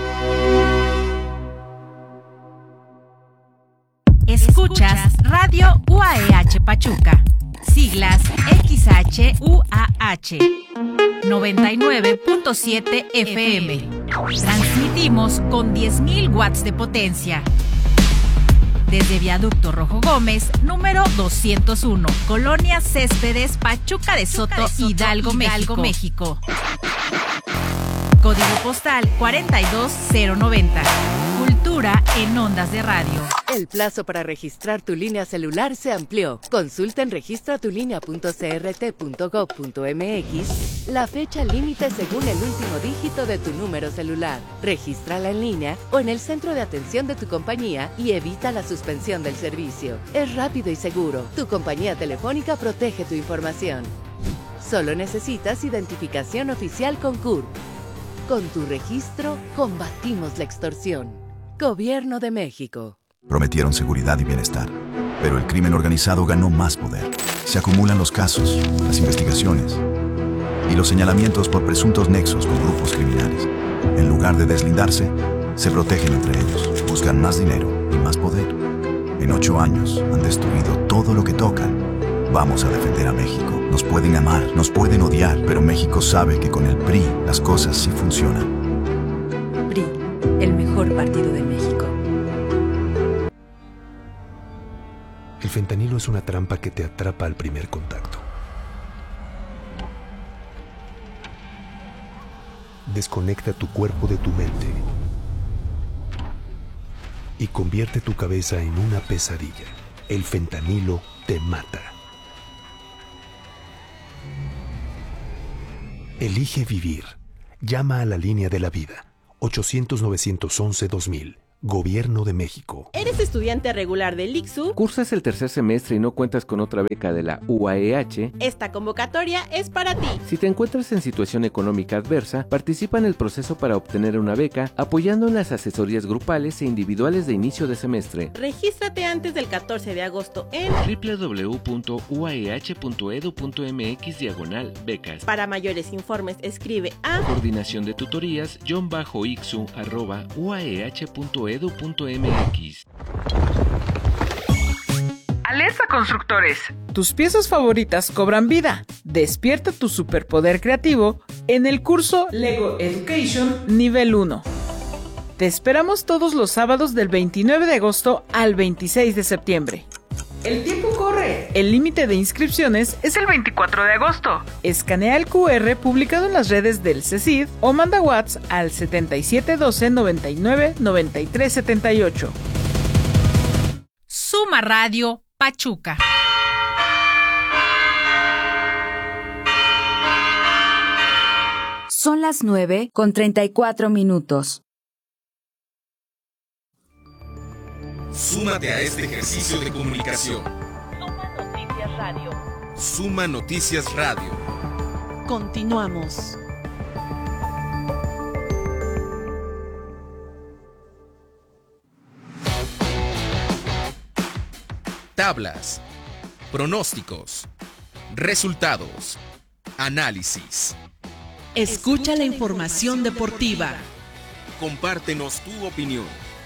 Speaker 9: Escuchas Radio U A E H Pachuca. Siglas X H U A H. noventa y nueve punto siete F M. Transmitimos con diez mil watts de potencia. Desde Viaducto Rojo Gómez, número doscientos uno, Colonia Céspedes, Pachuca de Soto, Pachuca de Soto Hidalgo, Hidalgo, México. Código postal cuarenta y dos cero noventa. Cultura en ondas de radio.
Speaker 20: El plazo para registrar tu línea celular se amplió. Consulta en registra tu línea punto c r t punto gob punto m x la fecha límite según el último dígito de tu número celular. Regístrala en línea o en el centro de atención de tu compañía y evita la suspensión del servicio. Es rápido y seguro. Tu compañía telefónica protege tu información. Solo necesitas identificación oficial con C U R P. Con tu registro, combatimos la extorsión. Gobierno de México.
Speaker 21: Prometieron seguridad y bienestar, pero el crimen organizado ganó más poder. Se acumulan los casos, las investigaciones y los señalamientos por presuntos nexos con grupos criminales. En lugar de deslindarse, se protegen entre ellos, buscan más dinero y más poder. En ocho años han destruido todo lo que tocan. Vamos a defender a México. Nos pueden amar, nos pueden odiar, pero México sabe que con el P R I las cosas sí funcionan.
Speaker 20: P R I, el mejor partido de México.
Speaker 22: El fentanilo es una trampa que te atrapa al primer contacto.
Speaker 1: desconecta tu cuerpo de tu mente y convierte tu cabeza en una pesadilla. El fentanilo te mata. Elige vivir. Llama a la línea de la vida. ochocientos, novecientos once, dos mil. Gobierno de México.
Speaker 22: ¿Eres estudiante regular del I C S U?
Speaker 14: ¿Cursas el tercer semestre y no cuentas con otra beca de la U A E H?
Speaker 22: Esta convocatoria es para ti.
Speaker 14: Si te encuentras en situación económica adversa, participa en el proceso para obtener una beca apoyando en las asesorías grupales e individuales de inicio de semestre.
Speaker 22: Regístrate antes del catorce de agosto en
Speaker 14: doble u doble u doble u punto u a e h punto e d u punto m x diagonal becas.
Speaker 22: Para mayores informes escribe a
Speaker 14: coordinación de tutorías guión bajo ixu arroba u a e h punto edu punto m x.
Speaker 23: Alerta constructores, tus piezas favoritas cobran vida. Despierta tu superpoder creativo en el curso Lego Education Nivel uno. Te esperamos todos los sábados del veintinueve de agosto al veintiséis de septiembre. El tiempo corre. El límite de inscripciones es el veinticuatro de agosto. Escanea el cu erre publicado en las redes del CECID o manda WhatsApp al setenta y siete doce noventa y nueve noventa y tres setenta y ocho.
Speaker 9: Suma Radio Pachuca.
Speaker 24: Son las nueve con treinta y cuatro minutos.
Speaker 6: Súmate a este ejercicio de comunicación.
Speaker 3: Suma Noticias Radio.
Speaker 6: Suma Noticias Radio.
Speaker 3: Continuamos.
Speaker 6: Tablas, pronósticos, resultados, análisis.
Speaker 3: Escucha la información deportiva.
Speaker 6: Compártenos tu opinión.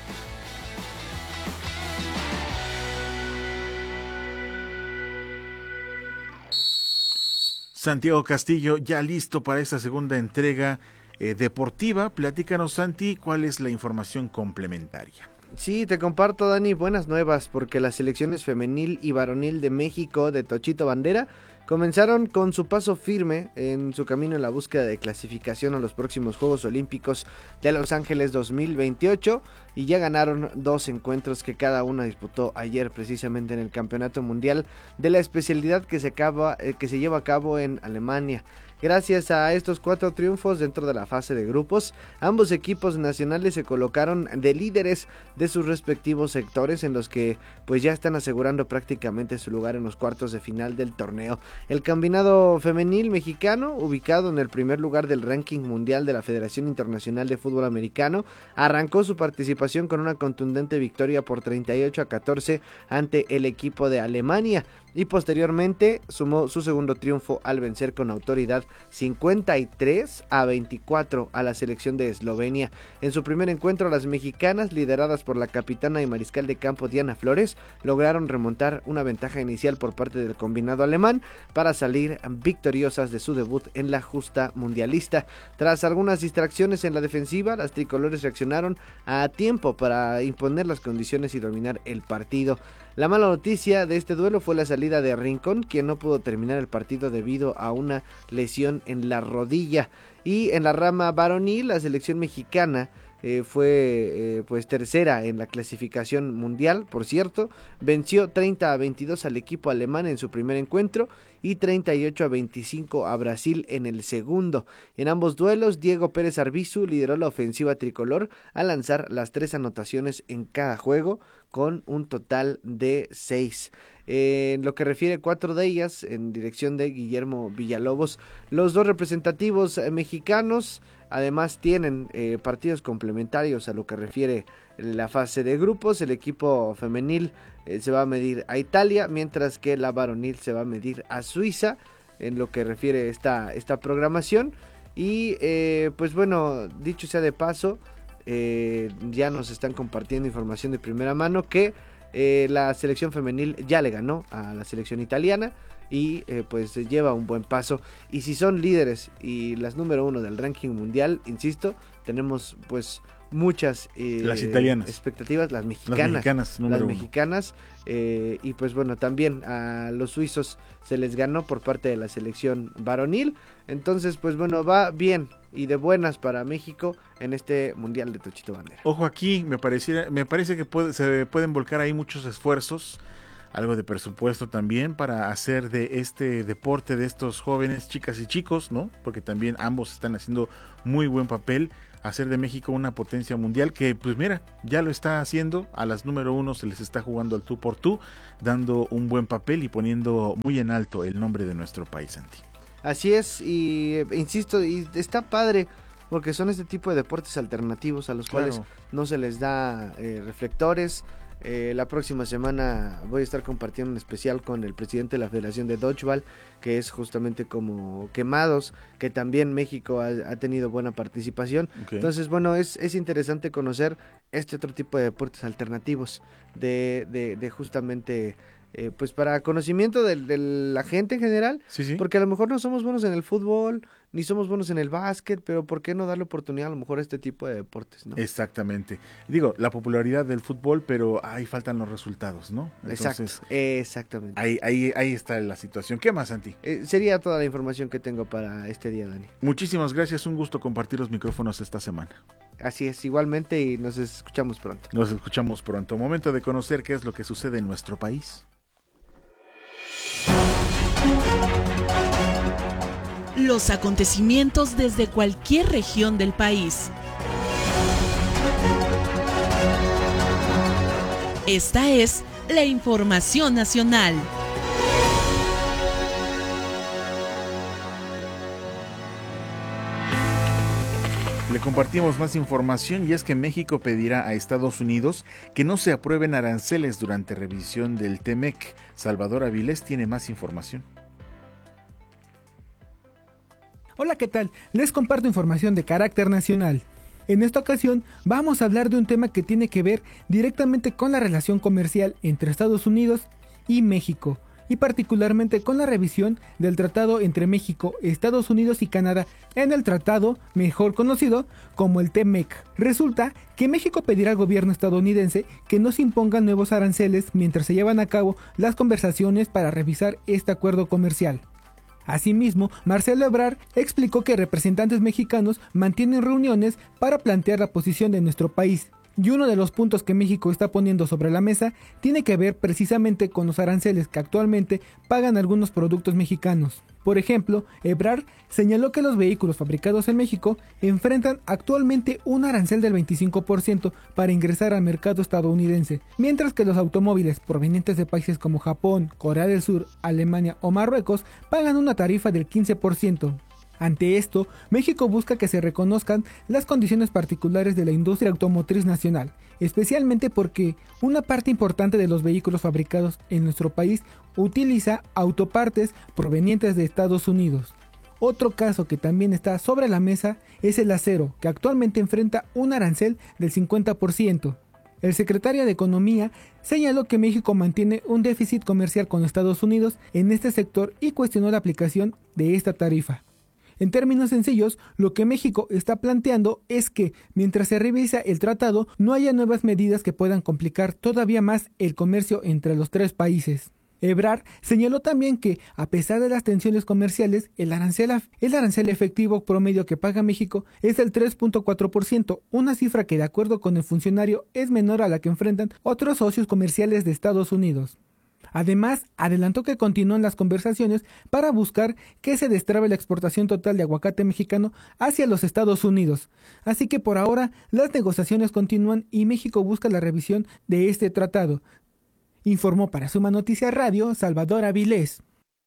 Speaker 2: Santiago Castillo, ya listo para esta segunda entrega eh, deportiva. Platícanos, Santi, ¿cuál es la información complementaria?
Speaker 15: Sí, te comparto, Dani, buenas nuevas, porque las selecciones femenil y varonil de México de Tochito Bandera comenzaron con su paso firme en su camino en la búsqueda de clasificación a los próximos Juegos Olímpicos de Los Ángeles dos mil veintiocho y ya ganaron dos encuentros que cada una disputó ayer precisamente en el Campeonato Mundial de la especialidad que se, acaba, eh, que se lleva a cabo en Alemania. Gracias a estos cuatro triunfos dentro de la fase de grupos, ambos equipos nacionales se colocaron de líderes de sus respectivos sectores en los que pues ya están asegurando prácticamente su lugar en los cuartos de final del torneo. El combinado femenil mexicano, ubicado en el primer lugar del ranking mundial de la Federación Internacional de Fútbol Americano, arrancó su participación con una contundente victoria por treinta y ocho a catorce ante el equipo de Alemania. Y posteriormente sumó su segundo triunfo al vencer con autoridad cincuenta y tres a veinticuatro a la selección de Eslovenia. En su primer encuentro, las mexicanas, lideradas por la capitana y mariscal de campo Diana Flores, lograron remontar una ventaja inicial por parte del combinado alemán para salir victoriosas de su debut en la justa mundialista. Tras algunas distracciones en la defensiva, las tricolores reaccionaron a tiempo para imponer las condiciones y dominar el partido. La mala noticia de este duelo fue la salida de Rincón, quien no pudo terminar el partido debido a una lesión en la rodilla. Y en la rama varonil, la selección mexicana eh, fue eh, pues tercera en la clasificación mundial, por cierto. Venció treinta a veintidós al equipo alemán en su primer encuentro y treinta y ocho a veinticinco a Brasil en el segundo. En ambos duelos, Diego Pérez Arbizu lideró la ofensiva tricolor al lanzar las tres anotaciones en cada juego, con un total de seis. Eh, en lo que refiere cuatro de ellas en dirección de Guillermo Villalobos. Los dos representativos eh, mexicanos además tienen eh, partidos complementarios a lo que refiere la fase de grupos. El equipo femenil eh, se va a medir a Italia, mientras que la varonil se va a medir a Suiza en lo que refiere esta, esta programación. Y eh, pues bueno, dicho sea de paso, Eh, ya nos están compartiendo información de primera mano que eh, la selección femenil ya le ganó a la selección italiana y eh, pues lleva un buen paso. Y si son líderes y las número uno del ranking mundial, insisto, tenemos pues muchas eh,
Speaker 2: las italianas,
Speaker 15: expectativas, las mexicanas,
Speaker 2: las mexicanas,
Speaker 15: las mexicanas eh, y pues bueno, también a los suizos se les ganó por parte de la selección varonil. Entonces pues bueno, va bien y de buenas para México en este Mundial de Tochito Bandera.
Speaker 2: Ojo aquí, me pareciera, me parece que puede, se pueden volcar ahí muchos esfuerzos, algo de presupuesto también para hacer de este deporte de estos jóvenes, chicas y chicos, ¿no? Porque también ambos están haciendo muy buen papel, hacer de México una potencia mundial que, pues mira, ya lo está haciendo. A las número uno se les está jugando al tú por tú, dando un buen papel y poniendo muy en alto el nombre de nuestro país, Santi.
Speaker 15: Así es, y eh, insisto, y está padre, porque son este tipo de deportes alternativos a los claro. cuales no se les da eh, reflectores. Eh, la próxima semana voy a estar compartiendo un especial con el presidente de la Federación de Dodgeball, que es justamente como Quemados, que también México ha, ha tenido buena participación. Okay. Entonces, bueno, es, es interesante conocer este otro tipo de deportes alternativos, de, de, de justamente... Eh, pues para conocimiento de, de la gente en general,
Speaker 2: sí, sí.
Speaker 15: porque a lo mejor no somos buenos en el fútbol, ni somos buenos en el básquet, pero ¿por qué no darle oportunidad a lo mejor a este tipo de deportes, ¿no?
Speaker 2: Exactamente. Digo, la popularidad del fútbol, pero ahí faltan los resultados, ¿no?
Speaker 15: Entonces, Exacto, exactamente.
Speaker 2: Ahí, ahí, ahí está la situación. ¿Qué más, Santi?
Speaker 15: Eh, sería toda la información que tengo para este día, Dani.
Speaker 2: Muchísimas gracias, un gusto compartir los micrófonos esta semana.
Speaker 15: Así es, igualmente, y nos escuchamos pronto.
Speaker 2: Nos escuchamos pronto. Momento de conocer qué es lo que sucede en nuestro país.
Speaker 3: Los acontecimientos desde cualquier región del país. Esta es la información nacional.
Speaker 2: Le compartimos más información y es que México pedirá a Estados Unidos que no se aprueben aranceles durante revisión del T M E C. Salvador Avilés tiene más información.
Speaker 4: Hola, ¿qué tal? Les comparto información de carácter nacional. En esta ocasión vamos a hablar de un tema que tiene que ver directamente con la relación comercial entre Estados Unidos y México, y particularmente con la revisión del tratado entre México, Estados Unidos y Canadá, en el tratado mejor conocido como el T M E C. Resulta que México pedirá al gobierno estadounidense que no se impongan nuevos aranceles mientras se llevan a cabo las conversaciones para revisar este acuerdo comercial. Asimismo, Marcelo Ebrard explicó que representantes mexicanos mantienen reuniones para plantear la posición de nuestro país. Y uno de los puntos que México está poniendo sobre la mesa tiene que ver precisamente con los aranceles que actualmente pagan algunos productos mexicanos. Por ejemplo, Ebrard señaló que los vehículos fabricados en México enfrentan actualmente un arancel del veinticinco por ciento para ingresar al mercado estadounidense, mientras que los automóviles provenientes de países como Japón, Corea del Sur, Alemania o Marruecos pagan una tarifa del quince por ciento. Ante esto, México busca que se reconozcan las condiciones particulares de la industria automotriz nacional, especialmente porque una parte importante de los vehículos fabricados en nuestro país utiliza autopartes provenientes de Estados Unidos. Otro caso que también está sobre la mesa es el acero, que actualmente enfrenta un arancel del cincuenta por ciento. El secretario de Economía señaló que México mantiene un déficit comercial con Estados Unidos en este sector y cuestionó la aplicación de esta tarifa. En términos sencillos, lo que México está planteando es que, mientras se revisa el tratado, no haya nuevas medidas que puedan complicar todavía más el comercio entre los tres países. Ebrard señaló también que, a pesar de las tensiones comerciales, el arancel, el arancel efectivo promedio que paga México es del tres punto cuatro por ciento, una cifra que, de acuerdo con el funcionario, es menor a la que enfrentan otros socios comerciales de Estados Unidos. Además, adelantó que continúan las conversaciones para buscar que se destrabe la exportación total de aguacate mexicano hacia los Estados Unidos. Así que por ahora las negociaciones continúan y México busca la revisión de este tratado. Informó para Suma Noticias Radio Salvador Avilés.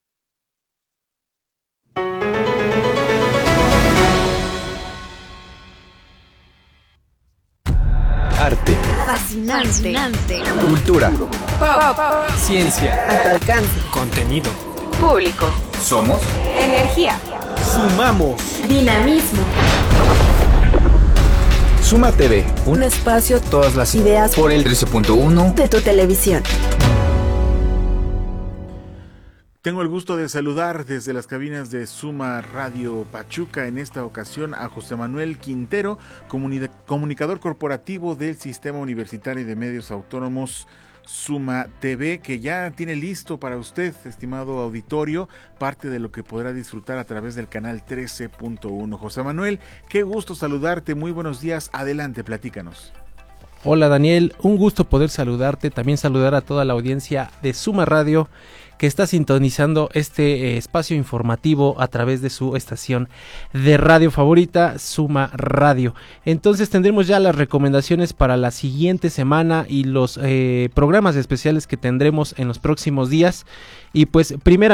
Speaker 5: Arte.
Speaker 7: Fascinante. Fascinante.
Speaker 5: Cultura.
Speaker 7: Pop.
Speaker 5: Ciencia.
Speaker 7: A tu alcance.
Speaker 5: Contenido.
Speaker 7: Público.
Speaker 5: Somos.
Speaker 7: Energía.
Speaker 5: Sumamos.
Speaker 7: Dinamismo.
Speaker 5: Suma T V.
Speaker 7: Un espacio.
Speaker 5: Todas las ideas. Por el trece punto uno.
Speaker 7: De tu televisión.
Speaker 2: Tengo el gusto de saludar desde las cabinas de Suma Radio Pachuca en esta ocasión a José Manuel Quintero, comuni- comunicador corporativo del Sistema Universitario de Medios Autónomos Suma T V, que ya tiene listo para usted, estimado auditorio, parte de lo que podrá disfrutar a través del canal trece punto uno. José Manuel, qué gusto saludarte, muy buenos días, adelante, platícanos.
Speaker 8: Hola Daniel, un gusto poder saludarte, también saludar a toda la audiencia de Suma Radio que está sintonizando este eh, espacio informativo a través de su estación de radio favorita, Suma Radio. Entonces tendremos ya las recomendaciones para la siguiente semana y los eh, programas especiales que tendremos en los próximos días. Y pues primero